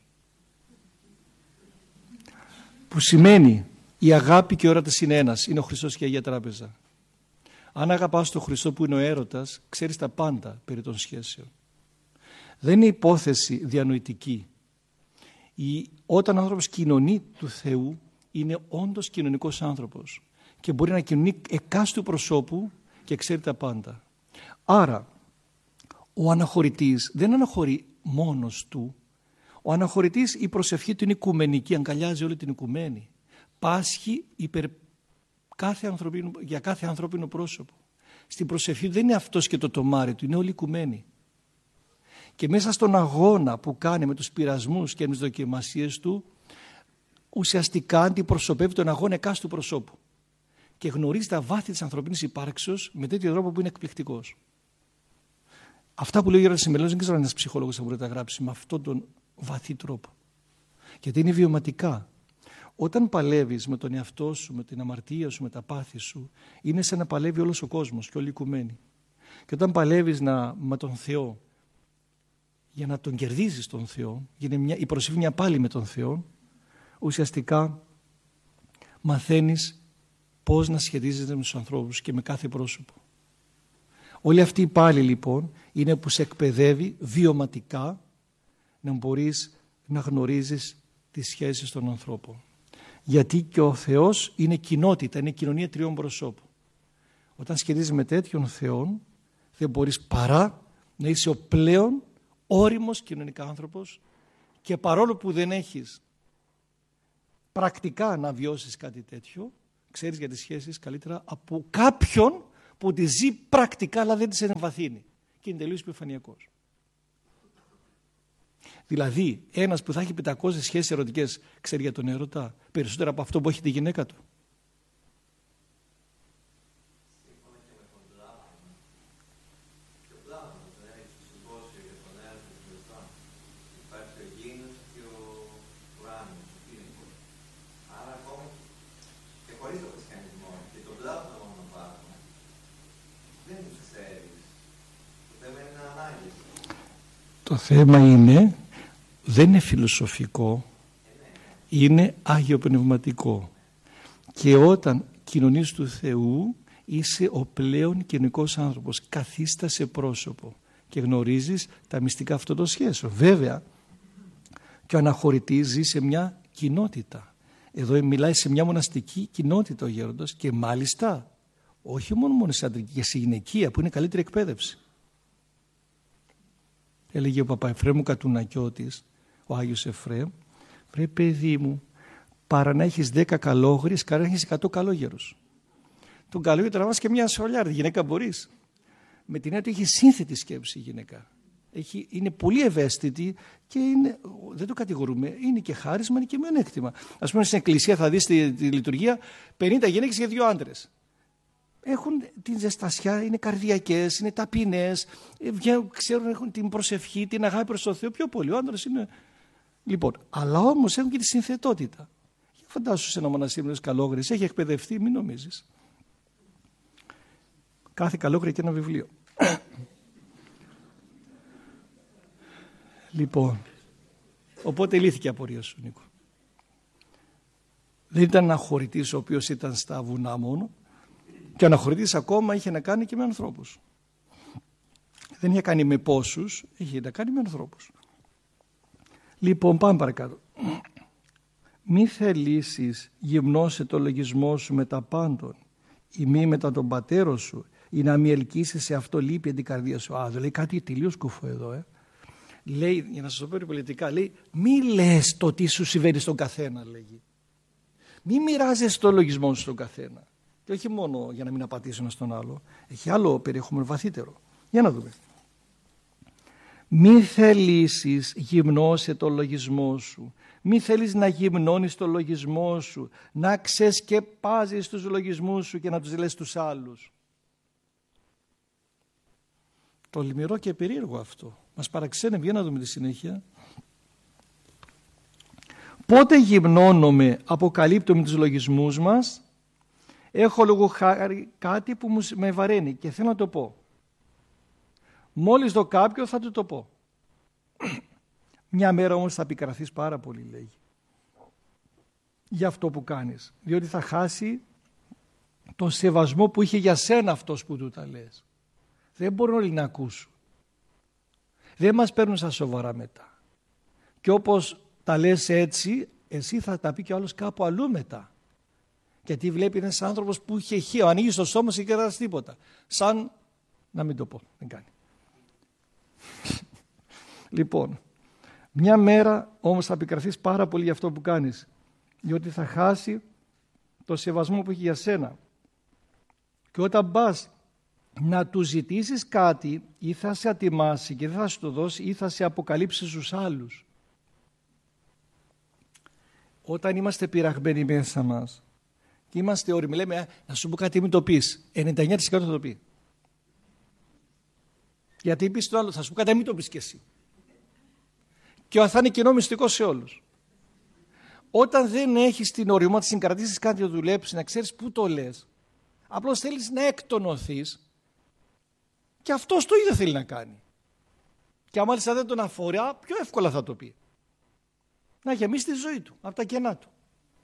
που σημαίνει η αγάπη και ο έρωτας είναι ένας, είναι ο Χριστός και η Αγία Τράπεζα. Αν αγαπάς τον Χριστό που είναι ο έρωτας, ξέρεις τα πάντα περί των σχέσεων. Δεν είναι υπόθεση διανοητική. Η, όταν ο άνθρωπος κοινωνεί του Θεού, είναι όντως κοινωνικός άνθρωπος και μπορεί να κοινωνεί εκάστου προσώπου και ξέρει τα πάντα. Άρα ο αναχωρητής δεν αναχωρεί μόνος του. Ο αναχωρητής, η προσευχή του είναι οικουμενική, αγκαλιάζει όλη την οικουμένη. Πάσχει υπερ κάθε ανθρωπίνο, για κάθε ανθρώπινο πρόσωπο. Στην προσευχή δεν είναι αυτός και το τομάρι του, είναι όλοι οικουμένοι. Και μέσα στον αγώνα που κάνει με τους πειρασμούς και με τις δοκιμασίες του, ουσιαστικά αντιπροσωπεύει τον αγώνα εκάστου προσώπου και γνωρίζει τα βάθη της ανθρωπίνης υπάρξεως με τέτοιο τρόπο που είναι εκπληκτικός. Αυτά που λέει ο Γέροντας Σιμελέος δεν ξέρω αν ένας ψυχολόγος θα μπορεί να τα γράψει με αυτόν τον βαθύ τρόπο. Γιατί είναι βιωματικά. Όταν παλεύεις με τον εαυτό σου, με την αμαρτία σου, με τα πάθη σου, είναι σαν να παλεύει όλος ο κόσμος και όλοι οι οικουμένοι. Και όταν παλεύεις να, με τον Θεό, για να τον κερδίζεις τον Θεό, γίνει μια, η προσευχή μια πάλι με τον Θεό, ουσιαστικά μαθαίνεις πώς να σχετίζεσαι με τους ανθρώπους και με κάθε πρόσωπο. Όλη αυτή η πάλι λοιπόν είναι που σε εκπαιδεύει βιωματικά να μπορείς να γνωρίζεις τις σχέσεις των ανθρώπων. Γιατί και ο Θεός είναι κοινότητα, είναι κοινωνία τριών προσώπων. Όταν σχετίζεσαι με τέτοιον Θεό, δεν μπορείς παρά να είσαι ο πλέον όριμος κοινωνικά άνθρωπος, και παρόλο που δεν έχεις πρακτικά να βιώσεις κάτι τέτοιο, ξέρεις για τις σχέσεις καλύτερα από κάποιον που τις ζει πρακτικά αλλά δεν τις εμβαθύνει και είναι τελείως επιφανειακός. Δηλαδή ένας που θα έχει πεντακόσιες σχέσεις ερωτικές ξέρει για τον έρωτα περισσότερα από αυτό που έχει τη γυναίκα του. Το θέμα είναι, δεν είναι φιλοσοφικό, είναι αγιοπνευματικό. Και όταν κοινωνείς του Θεού, είσαι ο πλέον κοινωνικός άνθρωπος. Καθίστασαι πρόσωπο και γνωρίζεις τα μυστικά αυτών των σχέσεων. Βέβαια, και ο αναχωρητής ζει σε μια κοινότητα. Εδώ μιλάει σε μια μοναστική κοινότητα ο γέροντας και μάλιστα, όχι μόνο μοναστική, και σε γυναικεία που είναι καλύτερη εκπαίδευση. Έλεγε ο Παπαεφρέμου Κατουνακιώτης, ο Άγιος Εφραίμ, βρε παιδί μου, παρά να έχεις δέκα καλόγριες, καλά να έχεις εκατό καλόγερους. Τον καλόγερο τραβάς και μια σολιάρδη, γυναίκα μπορείς. Με την έννοια ότι έχει σύνθετη σκέψη η γυναίκα. Έχει, είναι πολύ ευαίσθητη και είναι, δεν το κατηγορούμε, είναι και χάρισμα, είναι και μειονέκτημα. Ας πούμε στην εκκλησία θα δεις τη, τη λειτουργία πενήντα γυναίκες και δύο άντρες. Έχουν την ζεστασιά, είναι καρδιακές, είναι ταπεινές, ξέρουν, έχουν την προσευχή, την αγάπη προς τον Θεό πιο πολύ. Ο άντρας είναι... Λοιπόν, αλλά όμως έχουν και τη συνθετότητα. Για φαντάσου σε ένα μοναστήρι με καλόγριες, έχει εκπαιδευτεί, μην νομίζεις. Κάθε καλόγρια και ένα βιβλίο. Λοιπόν, οπότε λύθηκε η απορία σου, Νίκο. Δεν ήταν ένα χωρητής ο οποίος ήταν στα βουνά μόνο, και ο αναχωρητής ακόμα είχε να κάνει και με ανθρώπους. Δεν είχε κάνει με πόσους, είχε να κάνει με ανθρώπους. Λοιπόν, πάμε παρακάτω. Μη θελήσεις γυμνώσε το λογισμό σου με τα πάντων, ή μη μετά τον πατέρα σου, ή να μη ελκύσεις σε αυτό λείπει την καρδία σου. Α, λέει κάτι τελείως κουφό εδώ, ε. Λέει, για να σας το πω πολιτικά, λέει, μη λες το τι σου συμβαίνει στον καθένα, λέγει. Μη μοιράζεσαι το λογισμό σου στον καθένα. Και όχι μόνο για να μην απατήσει ένα στον άλλο. Έχει άλλο περιεχόμενο βαθύτερο. Για να δούμε. Μη θελήσεις γυμνώσε το λογισμό σου. Μη θέλεις να γυμνώνεις το λογισμό σου. Να ξεσκεπάζεις τους λογισμούς σου και να τους λες στους άλλους. Τολμηρό και περίεργο αυτό. Μας παραξένευε, για να δούμε τη συνέχεια. Πότε γυμνώνομαι, αποκαλύπτω με τους λογισμούς μας. Έχω λόγω χάρη κάτι που μου με βαραίνει και θέλω να το πω. Μόλις δω κάποιο θα του το πω. Μια μέρα όμως θα πικραθείς πάρα πολύ, λέγει. Για αυτό που κάνεις. Διότι θα χάσει τον σεβασμό που είχε για σένα αυτός που του τα λες. Δεν μπορούν όλοι να ακούσουν. Δεν μας παίρνουν σαν σοβαρά μετά. Και όπως τα λες έτσι, εσύ θα τα πει και ο άλλος κάπου αλλού μετά. Γιατί βλέπει ένας άνθρωπος που είχε χείο, ανοίγει στο στόμα και δεν κρατάς τίποτα. Σαν να μην το πω, δεν κάνει. Λοιπόν, μια μέρα όμως θα πικραθείς πάρα πολύ για αυτό που κάνεις. Διότι θα χάσει το σεβασμό που έχει για σένα. Και όταν πας να του ζητήσεις κάτι, ή θα σε ατιμάσει και δεν θα σου το δώσει, ή θα σε αποκαλύψει στους άλλους. Όταν είμαστε πειραγμένοι μέσα μας και είμαστε όριμοι, λέμε να σου πω κάτι, μην το πεις. ενενήντα εννέα τοις εκατό θα το πει. Γιατί πεις το άλλο, θα σου πω κάτι, μην το πεις και εσύ. Και θα είναι κοινό μυστικό σε όλους. Όταν δεν έχεις την οριμότητα, να συγκρατήσεις κάτι, να δουλέψεις, να ξέρεις πού το λες, απλώς θέλεις να εκτονωθείς και αυτός το ίδιο θέλει να κάνει. Και αν μάλιστα δεν τον αφορά, πιο εύκολα θα το πει. Να γεμίσει τη ζωή του, από τα κενά του.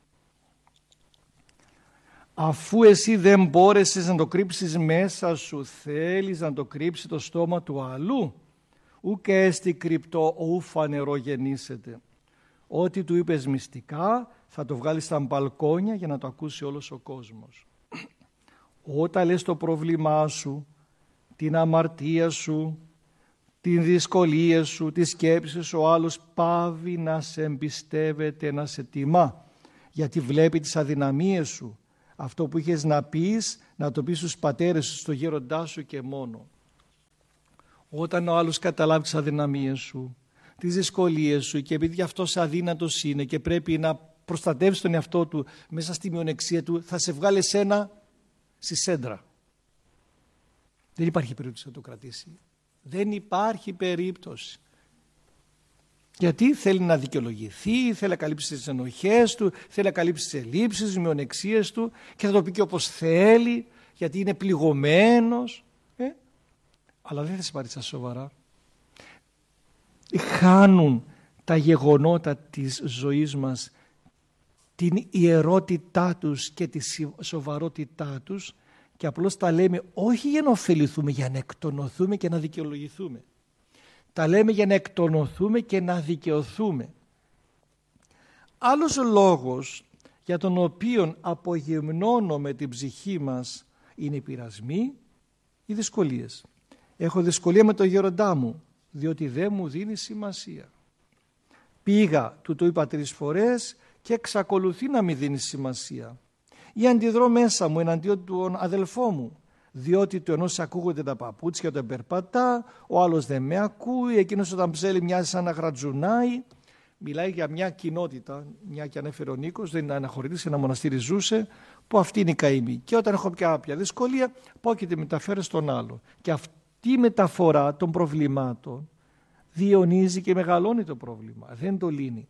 Αφού εσύ δεν μπόρεσες να το κρύψεις μέσα σου, θέλεις να το κρύψει το στόμα του αλλού, ουκ έστι κρυπτό, ου φανερό γεννήσεται. Ό,τι του είπες μυστικά θα το βγάλεις στα μπαλκόνια για να το ακούσει όλος ο κόσμος. Όταν λες το πρόβλημά σου, την αμαρτία σου, την δυσκολία σου, τις σκέψεις, ο άλλος πάβει να σε εμπιστεύεται, να σε τιμά, γιατί βλέπει τις αδυναμίες σου. Αυτό που είχες να πεις, να το πεις στους πατέρες σου, στο γέροντά σου και μόνο. Όταν ο άλλος καταλάβει τις αδυναμίες σου, τις δυσκολίες σου και επειδή αυτός αδύνατος είναι και πρέπει να προστατεύσει τον εαυτό του μέσα στη μειονεξία του, θα σε βγάλει εσένα στη σέντρα. Δεν υπάρχει περίπτωση να το κρατήσει. Δεν υπάρχει περίπτωση. Γιατί θέλει να δικαιολογηθεί, θέλει να καλύψει τις ενοχές του, θέλει να καλύψει τις ελλείψεις, τις μειονεξίες του και θα το πει και όπως θέλει, γιατί είναι πληγωμένος. Ε? Αλλά δεν θα σε πάρει στα σοβαρά. Χάνουν τα γεγονότα της ζωής μας την ιερότητά τους και τη σοβαρότητά τους και απλώς τα λέμε όχι για να ωφεληθούμε, για να εκτονωθούμε και να δικαιολογηθούμε. Τα λέμε για να εκτονωθούμε και να δικαιωθούμε. Άλλος λόγος για τον οποίο απογυμνώνουμε την ψυχή μας είναι οι πειρασμοί, οι δυσκολίες. Έχω δυσκολία με τον γέροντά μου, διότι δεν μου δίνει σημασία. Πήγα, του το είπα τρεις φορές και εξακολουθεί να μην δίνει σημασία. Ή αντιδρώ μέσα μου εναντίον του αδελφό μου, διότι του ενός ακούγονται τα παπούτσια όταν περπατά, ο άλλος δεν με ακούει, εκείνος όταν ψέλει μοιάζει σαν να γρατζουνάει. Μιλάει για μια κοινότητα, μια και ανέφερε ο Νίκος, δεν είναι αναχωρητής, σε ένα μοναστήρι ζούσε, που αυτή είναι η καημή. Και όταν έχω κάποια δυσκολία, πάω και τη μεταφέρω στον άλλο. Και αυτή η μεταφορά των προβλημάτων διαιωνίζει και μεγαλώνει το πρόβλημα, δεν το λύνει.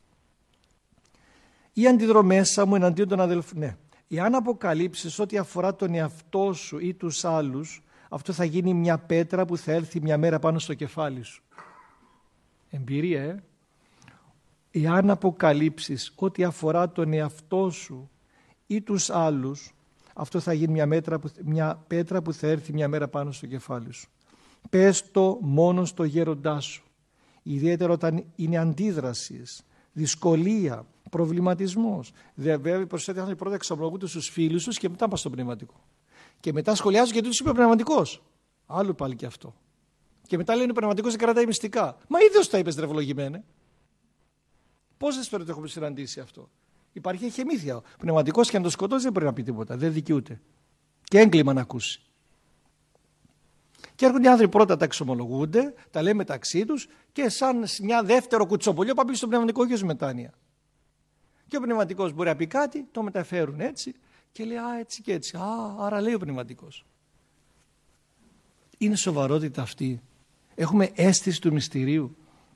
Ή αντιδρώ μέσα μου εναντίον των αδελφών. Ναι. Εάν αποκαλύψεις ό,τι αφορά τον εαυτό σου ή τους άλλους, αυτό θα γίνει μια πέτρα που θα έρθει μια μέρα πάνω στο κεφάλι σου. Εμπειρία, ε. Εάν αποκαλύψεις ό,τι αφορά τον εαυτό σου ή τους άλλους, αυτό θα γίνει μια, μέτρα που, μια πέτρα που θα έρθει μια μέρα πάνω στο κεφάλι σου. Πες το μόνο στο γέροντά σου. Ιδιαίτερα όταν είναι αντίδρασης, δυσκολία, προβληματισμός. Βέβαια, προσθέτει άνθρωποι πρώτα εξομολογούνται στους φίλους τους και μετά πας στο πνευματικό. Και μετά σχολιάζουν γιατί τους είπε ο πνευματικός. Άλλο πάλι και αυτό. Και μετά λένε ο πνευματικός δεν κρατάει μυστικά. Μα ίδιος τα είπες τρευλογημένε. Πόσες φορές το έχουμε συναντήσει αυτό. Υπάρχει εχεμήθεια. Ο πνευματικός και αν το σκοτώσει δεν μπορεί να πει τίποτα. Δεν δικαιούται. Και έγκλημα να ακούσει. Και έρχονται οι άνθρωποι πρώτα τα εξομολογούνται, τα λένε μεταξύ τους και σαν μια δεύτερο κουτσοπολιό πάμε στο πνευματικό και ως μετάνοια. Και ο πνευματικός μπορεί να πει κάτι, το μεταφέρουν έτσι και λέει α έτσι και έτσι. Α, άρα λέει ο πνευματικός. Είναι σοβαρότητα αυτή. Έχουμε αίσθηση του μυστηρίου.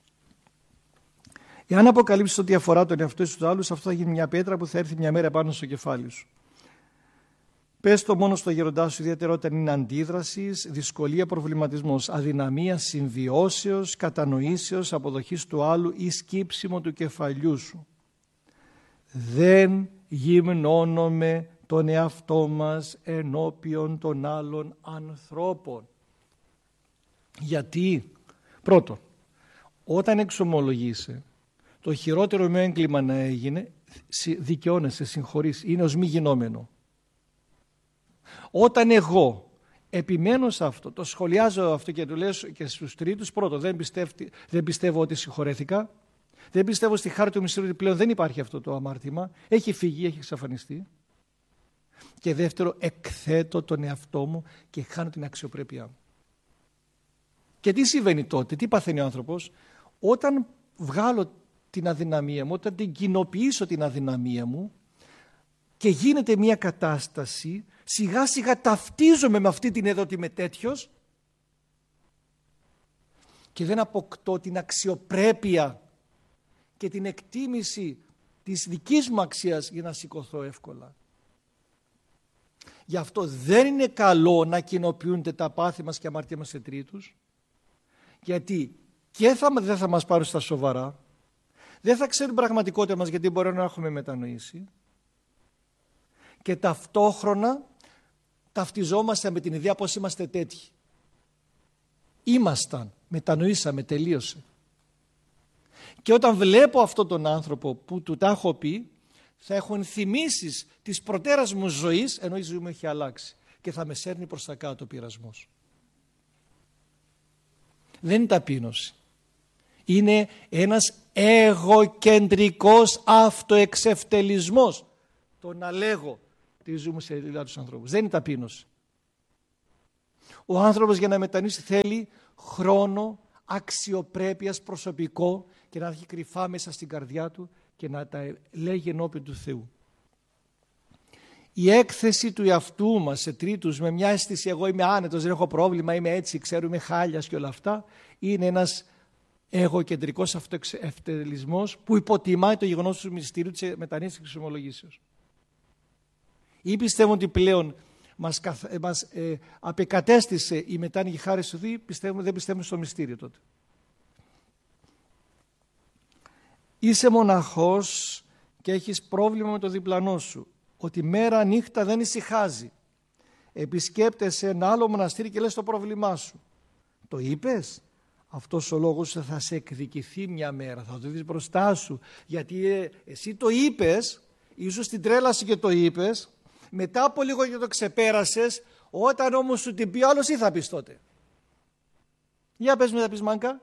Εάν αποκαλύψεις ό,τι αφορά τον εαυτό σου τους άλλους, αυτό θα γίνει μια πέτρα που θα έρθει μια μέρα πάνω στο κεφάλι σου. Πες το μόνο στο γέροντά σου, ιδιαίτερα όταν είναι αντίδρασης, δυσκολία, προβληματισμός, αδυναμία, συμβιώσεως, κατανοήσεως, αποδοχής του άλλου ή σκύψιμο του κεφαλιού σου. Δεν γυμνώνουμε τον εαυτό μας ενώπιον των άλλων ανθρώπων. Γιατί, πρώτον, όταν εξομολογείσαι, το χειρότερο με έγκλημα να έγινε, δικαιώνεσαι, συγχωρείς, είναι ως μη γινόμενο. Όταν εγώ επιμένω σε αυτό, το σχολιάζω αυτό και το λέω και στους τρίτους, πρώτον, δεν, δεν πιστεύω ότι συγχωρέθηκα, δεν πιστεύω στη χάρη του μυστηρίου ότι πλέον δεν υπάρχει αυτό το αμάρτημα, έχει φύγει, έχει εξαφανιστεί. Και δεύτερο, εκθέτω τον εαυτό μου και χάνω την αξιοπρέπειά μου. Και τι συμβαίνει τότε, τι παθαίνει ο άνθρωπος, όταν βγάλω την αδυναμία μου, όταν την κοινοποιήσω την αδυναμία μου και γίνεται μια κατάσταση, σιγά σιγά ταυτίζομαι με αυτή την εδώ ότι είμαι τέτοιος και δεν αποκτώ την αξιοπρέπεια και την εκτίμηση της δικής μου αξίας για να σηκωθώ εύκολα. Γι' αυτό δεν είναι καλό να κοινοποιούνται τα πάθη μας και αμαρτία μας σε τρίτους, γιατί και θα, δεν θα μας πάρουν στα σοβαρά, δεν θα ξέρουν πραγματικότητα μας γιατί μπορεί να έχουμε μετανοήσει και ταυτόχρονα ταυτιζόμαστε με την ιδέα πως είμαστε τέτοιοι. Ήμασταν, μετανοήσαμε, τελείωσε. Και όταν βλέπω αυτόν τον άνθρωπο που του τα έχω πει, θα έχω ενθυμίσεις της προτέρας μου ζωής, ενώ η ζωή μου έχει αλλάξει και θα με σέρνει προς τα κάτω ο πειρασμός. Δεν είναι ταπείνωση. Είναι ένας εγωκεντρικός αυτοεξευτελισμός. Το να λέγω τη ζούμε σε λιλά τους ανθρώπους. Δεν είναι ταπείνωση. Ο άνθρωπος για να μετανοήσει θέλει χρόνο αξιοπρέπειας προσωπικό και να έχει κρυφά μέσα στην καρδιά του και να τα λέγει ενώπιον του Θεού. Η έκθεση του εαυτού μας σε τρίτους με μια αίσθηση εγώ είμαι άνετος, δεν έχω πρόβλημα, είμαι έτσι, ξέρω, είμαι χάλιας και όλα αυτά, είναι ένας εγωκεντρικός αυτοευτελισμός που υποτιμάει το γεγονός του μυστηρίου της μετανοίας και της εξομολογήσεως. Ή πιστεύουν ότι πλέον μας, καθ, μας ε, απεκατέστησε η μετάνοια χάρη του Θεού, πιστεύουμε, δεν πιστεύουμε στο μυστήριο τότε. Είσαι μοναχός και έχεις πρόβλημα με το διπλανό σου, ότι μέρα νύχτα δεν ησυχάζει. Επισκέπτεσαι ένα άλλο μοναστήρι και λες το πρόβλημά σου. Το είπες? Αυτός ο λόγος θα σε εκδικηθεί μια μέρα, θα το δεις μπροστά σου. Γιατί ε, εσύ το είπες, ίσως την τρέλαση και το είπες, μετά από λίγο και το ξεπέρασες, όταν όμως σου την πει ο άλλος, τι θα πεις τότε? Για πες μου, θα πεις μάνκα.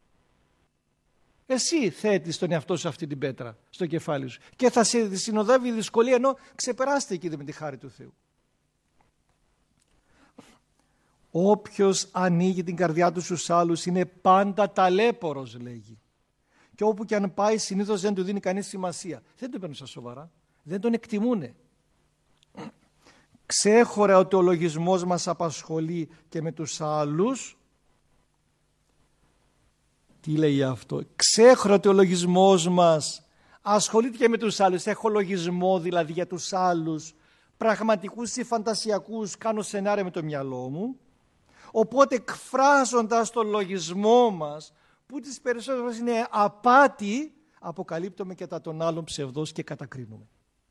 Εσύ θέτεις τον εαυτό σου αυτή την πέτρα στο κεφάλι σου και θα σε συνοδεύει η δυσκολία, ενώ ξεπεράστε εκεί με τη χάρη του Θεού. Όποιος ανοίγει την καρδιά του στους άλλους είναι πάντα ταλέπορος, λέγει. Και όπου και αν πάει συνήθως δεν του δίνει κανείς σημασία. Δεν τον παίρνουν στα σοβαρά, δεν τον εκτιμούνε. Ξέχωρα ότι ο λογισμός μας απασχολεί και με τους άλλους. Τι λέει αυτό? Ξέχωρα ότι ο λογισμός μας ασχολείται και με τους άλλους. Έχω λογισμό δηλαδή για τους άλλους, πραγματικούς ή φαντασιακούς, κάνω σενάρια με το μυαλό μου. Οπότε εκφράζοντας τον λογισμό μας, που τις περισσότερες φορές είναι απάτη, αποκαλύπτουμε και τα των άλλων ψευδός και κατακρίνουμε.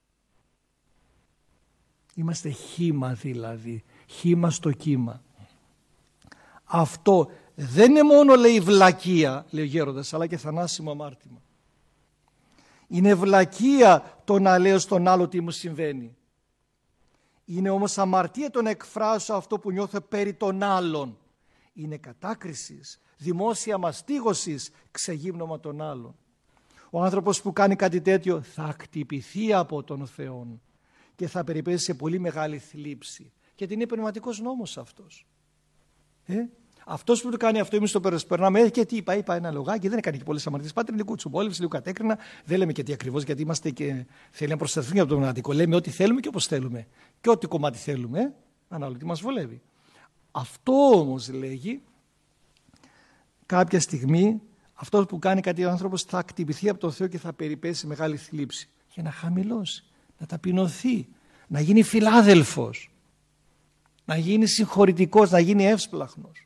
Είμαστε χύμα δηλαδή, χύμα στο κύμα. Αυτό δεν είναι μόνο, λέει, βλακεία, λέει ο γέροντας, αλλά και θανάσιμο αμάρτημα. Είναι βλακεία το να λέω στον άλλο τι μου συμβαίνει. Είναι όμως αμαρτία το να εκφράσω αυτό που νιώθω περί των άλλων. Είναι κατάκρισης, δημόσια μαστίγωσης, ξεγύμνομα των άλλων. Ο άνθρωπος που κάνει κάτι τέτοιο θα χτυπηθεί από τον Θεό και θα περιπέσει σε πολύ μεγάλη θλίψη. Γιατί είναι πνευματικός νόμος αυτός. Ε? Αυτός που το κάνει αυτό, εμείς το περνάμε και τι είπα, είπα ένα λογάκι, δεν έκανε και πολλές αμαρτίες. Πάτε λίγο τσουμπόλευση, λίγο κατέκρινα. Δεν λέμε και τι ακριβώς, γιατί είμαστε και θέλει να προσταθούμε από το πνευματικό. Λέμε ό,τι θέλουμε και όπως θέλουμε. Και ό,τι κομμάτι θέλουμε, ανάλογα τι μας βολεύει. Αυτό όμως λέγει, κάποια στιγμή, αυτός που κάνει κάτι ο άνθρωπος θα κτυπηθεί από τον Θεό και θα περιπέσει μεγάλη θλίψη. Για να χαμηλώσει, να ταπεινωθεί, να γίνει φιλάδελφος, να γίνει συγχωρητικός, να γίνει εύσπλαχνος.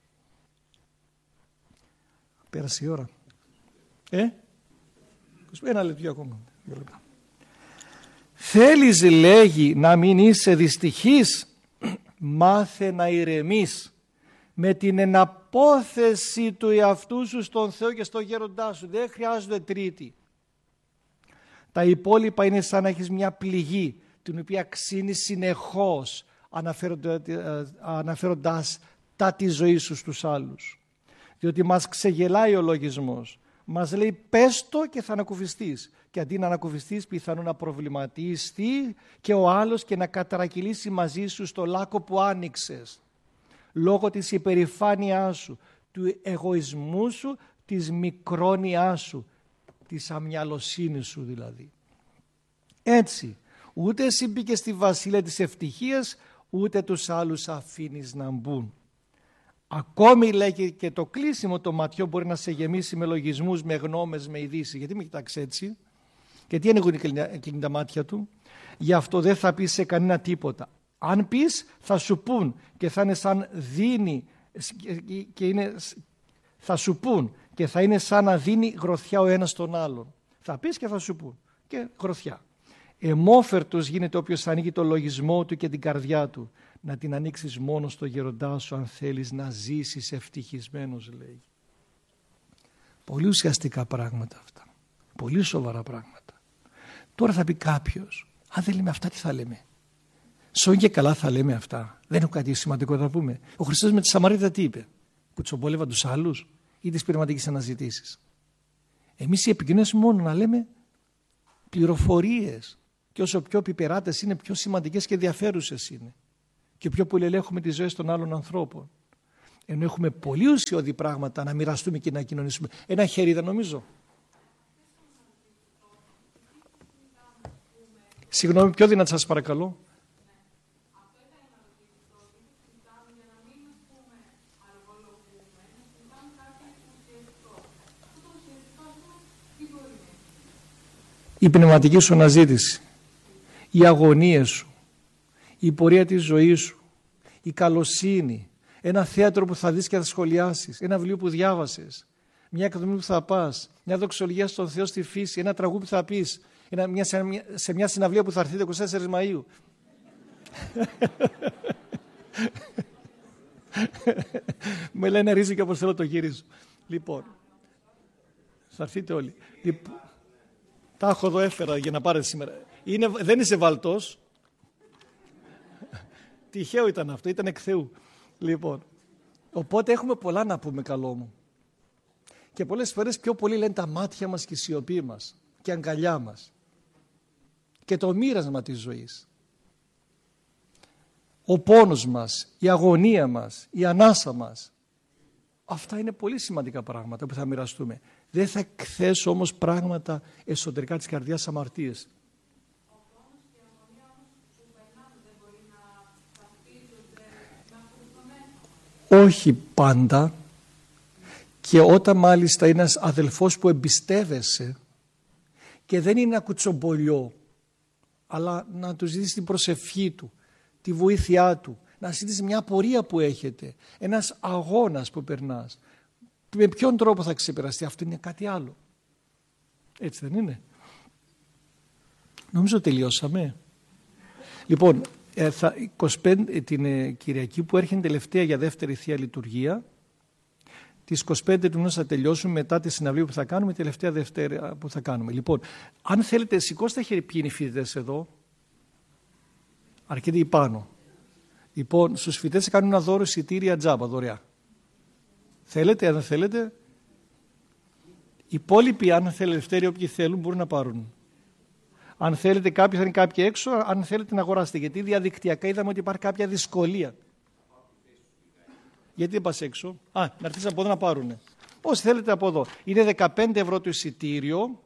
Πέρασε η ώρα. Ε, ένα λεπτό ακόμα. Θέλεις, λέγει, να μην είσαι δυστυχής, μάθε να ηρεμείς με την εναπόθεση του εαυτού σου στον Θεό και στον γέροντά σου. Δεν χρειάζονται τρίτη. Τα υπόλοιπα είναι σαν να έχεις μια πληγή την οποία ξύνει συνεχώς αναφέροντας τα τη ζωή σου στους άλλους. Διότι μας ξεγελάει ο λογισμός. Μας λέει πες το και θα ανακουφιστείς. Και αντί να ανακουφιστείς πιθανόν να προβληματιστεί και ο άλλος και να κατρακυλήσει μαζί σου στο λάκκο που άνοιξες. Λόγω της υπερηφάνειάς σου, του εγωισμού σου, της μικρόνοιάς σου, της αμυαλοσύνης σου δηλαδή. Έτσι, ούτε εσύ μπήκες στη βασίλεια της ευτυχίας, ούτε τους άλλους αφήνεις να μπουν. Ακόμη λέγει και το κλείσιμο των ματιών μπορεί να σε γεμίσει με λογισμούς, με γνώμες, με ειδήσεις. Γιατί με κοιτάξει έτσι? Γιατί ανοίγουν κλείνει τα μάτια του? Γι' αυτό δεν θα πεις σε κανένα τίποτα. Αν πεις θα σου πούν και θα είναι σαν δίνει και είναι, θα σου πούν και θα είναι σαν να δίνει γροθιά ο ένας τον άλλον. Θα πεις και θα σου πούν και γροθιά. Εμόφερτος γίνεται όποιος ανοίγει το λογισμό του και την καρδιά του. Να την ανοίξεις μόνο στο γεροντά σου αν θέλεις να ζήσεις ευτυχισμένος, λέει. Πολύ ουσιαστικά πράγματα αυτά. Πολύ σοβαρά πράγματα. Τώρα θα πει κάποιος, αν δεν λέμε αυτά τι θα λέμε? Σόν και καλά θα λέμε αυτά. Δεν έχω κάτι σημαντικό να πούμε. Ο Χριστός με τη Σαμαρίτιδα τι είπε? Κουτσομπόλευαν τους άλλους ή τις πειραματικές αναζητήσεις? Εμείς οι επικοινωνίες μόνο να λέμε πληροφορίες, Και όσο πιο πιπεράτες είναι, πιο σημαντικές και ενδιαφέρουσες είναι. Και πιο πολύ ελέγχουμε τις ζωές των άλλων ανθρώπων. Ενώ έχουμε πολύ ουσιώδη πράγματα να μοιραστούμε και να κοινωνήσουμε. Ένα χέρι δεν νομίζω. Συγγνώμη, πιο δυνατά σας παρακαλώ. Η πνευματική σου αναζήτηση, οι αγωνίες σου, η πορεία της ζωής σου, η καλοσύνη, ένα θέατρο που θα δεις και θα σχολιάσεις, ένα βιβλίο που διάβασες, μια εκδομή που θα πας, μια δοξολογία στον Θεό στη φύση, ένα τραγούδι που θα πεις, ένα, μια, σε, μια, σε μια συναυλία που θα έρθετε είκοσι τέσσερις Μαΐου. Με λένε ρίζω και όπως θέλω το γυρίζω. Λοιπόν, θα έρθετε όλοι. Λοιπόν, τα έχω εδώ, έφερα για να πάρετε σήμερα. Είναι, δεν είσαι βαλτός. Τυχαίο ήταν αυτό, ήταν εκ Θεού. Λοιπόν, οπότε έχουμε πολλά να πούμε, καλό μου. Και πολλές φορές πιο πολύ λένε τα μάτια μας και η σιωπή μας και η αγκαλιά μας και το μοίρασμα της ζωής. Ο πόνος μας, η αγωνία μας, η ανάσα μας. Αυτά είναι πολύ σημαντικά πράγματα που θα μοιραστούμε. Δεν θα εκθέσω όμως πράγματα εσωτερικά της καρδιάς, αμαρτίες. Όχι πάντα, και όταν μάλιστα είναι ένας αδελφός που εμπιστεύεσαι και δεν είναι ένα κουτσομπολιό, αλλά να του ζητήσεις την προσευχή του, τη βοήθειά του, να ζητήσεις μια πορεία που έχετε, ένας αγώνας που περνάς. Με ποιον τρόπο θα ξεπεραστεί, αυτό είναι κάτι άλλο. Έτσι δεν είναι? Νομίζω τελειώσαμε. Λοιπόν, θα, είκοσι πέντε, την ε, Κυριακή που έρχεται τελευταία για δεύτερη Θεία Λειτουργία, τις είκοσι πέντε του μήνου θα τελειώσουμε, μετά τη συναυλία που θα κάνουμε, τελευταία Δευτέρα που θα κάνουμε. Λοιπόν, αν θέλετε, σηκώστε χέρι ποιοι είναι οι φοιτητές εδώ. Αρκετοί πάνω. Λοιπόν, στους φοιτητές κάνουν ένα δώρο εισιτήρια τζάμπα, δωρεά. Θέλετε, αν δεν θέλετε. Οι υπόλοιποι, αν θέλετε, Δευτέρη, όποιοι θέλουν, μπορούν να πάρουν. Αν θέλετε, κάποιοι θα είναι κάποιοι έξω, αν θέλετε να αγοράσετε. Γιατί διαδικτυακά είδαμε ότι υπάρχει κάποια δυσκολία. Γιατί δεν πας έξω? Α, να έρθεις από εδώ να πάρουνε. Όσοι θέλετε από εδώ. Είναι δεκαπέντε ευρώ το εισιτήριο.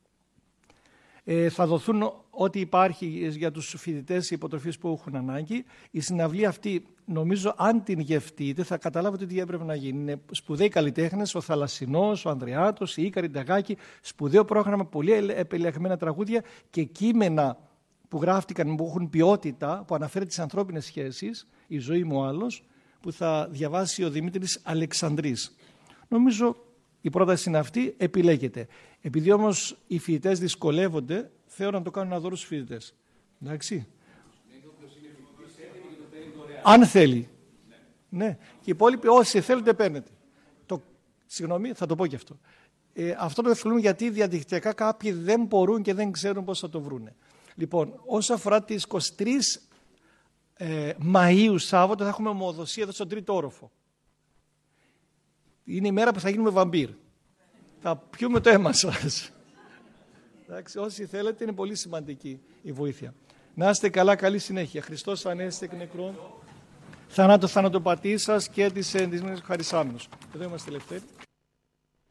Ε, θα δοθούν ό,τι υπάρχει για τους φοιτητές, οι υποτροφίες που έχουν ανάγκη. Η συναυλία αυτή, νομίζω, αν την γευτείτε, θα καταλάβετε τι έπρεπε να γίνει. Είναι σπουδαίοι καλλιτέχνες, ο Θαλασσινός, ο Ανδρεάτος, η Ίκαρη Νταγάκη. Σπουδαίο πρόγραμμα, πολύ επιλεγμένα τραγούδια και κείμενα που γράφτηκαν, που έχουν ποιότητα, που αναφέρει τις ανθρώπινες σχέσεις, η ζωή μου άλλος, που θα διαβάσει ο Δημήτρης Αλεξανδρής. Νομίζω η πρόταση είναι αυτή, επιλέγεται. Επειδή όμως οι φοιτητές δυσκολεύονται, θέλω να το κάνουν ένα δώρο στους φοιτητές. Εντάξει. Αν θέλει. Ναι. ναι. Και οι υπόλοιποι, όσοι θέλετε, παίρνετε. Το, συγγνώμη, θα το πω και αυτό. Ε, αυτό το ευκολύνουμε γιατί διαδικτυακά κάποιοι δεν μπορούν και δεν ξέρουν πώς θα το βρούνε. Λοιπόν, όσο αφορά τις είκοσι τρεις ε, Μαΐου, Σάββατο, θα έχουμε ομοδοσία εδώ στον τρίτο όροφο. Είναι η μέρα που θα γίνουμε βαμπύρ. Θα πιούμε το αίμα σας. Εντάξει, όσοι θέλετε, είναι πολύ σημαντική η βοήθεια. Να είστε καλά, καλή συνέχεια. Χριστός ανέστη εκ νεκρών. Θανάτω θανατοπατή σας και της ενδυσμένης χαρισάμενος. Εδώ είμαστε ελευθέροι.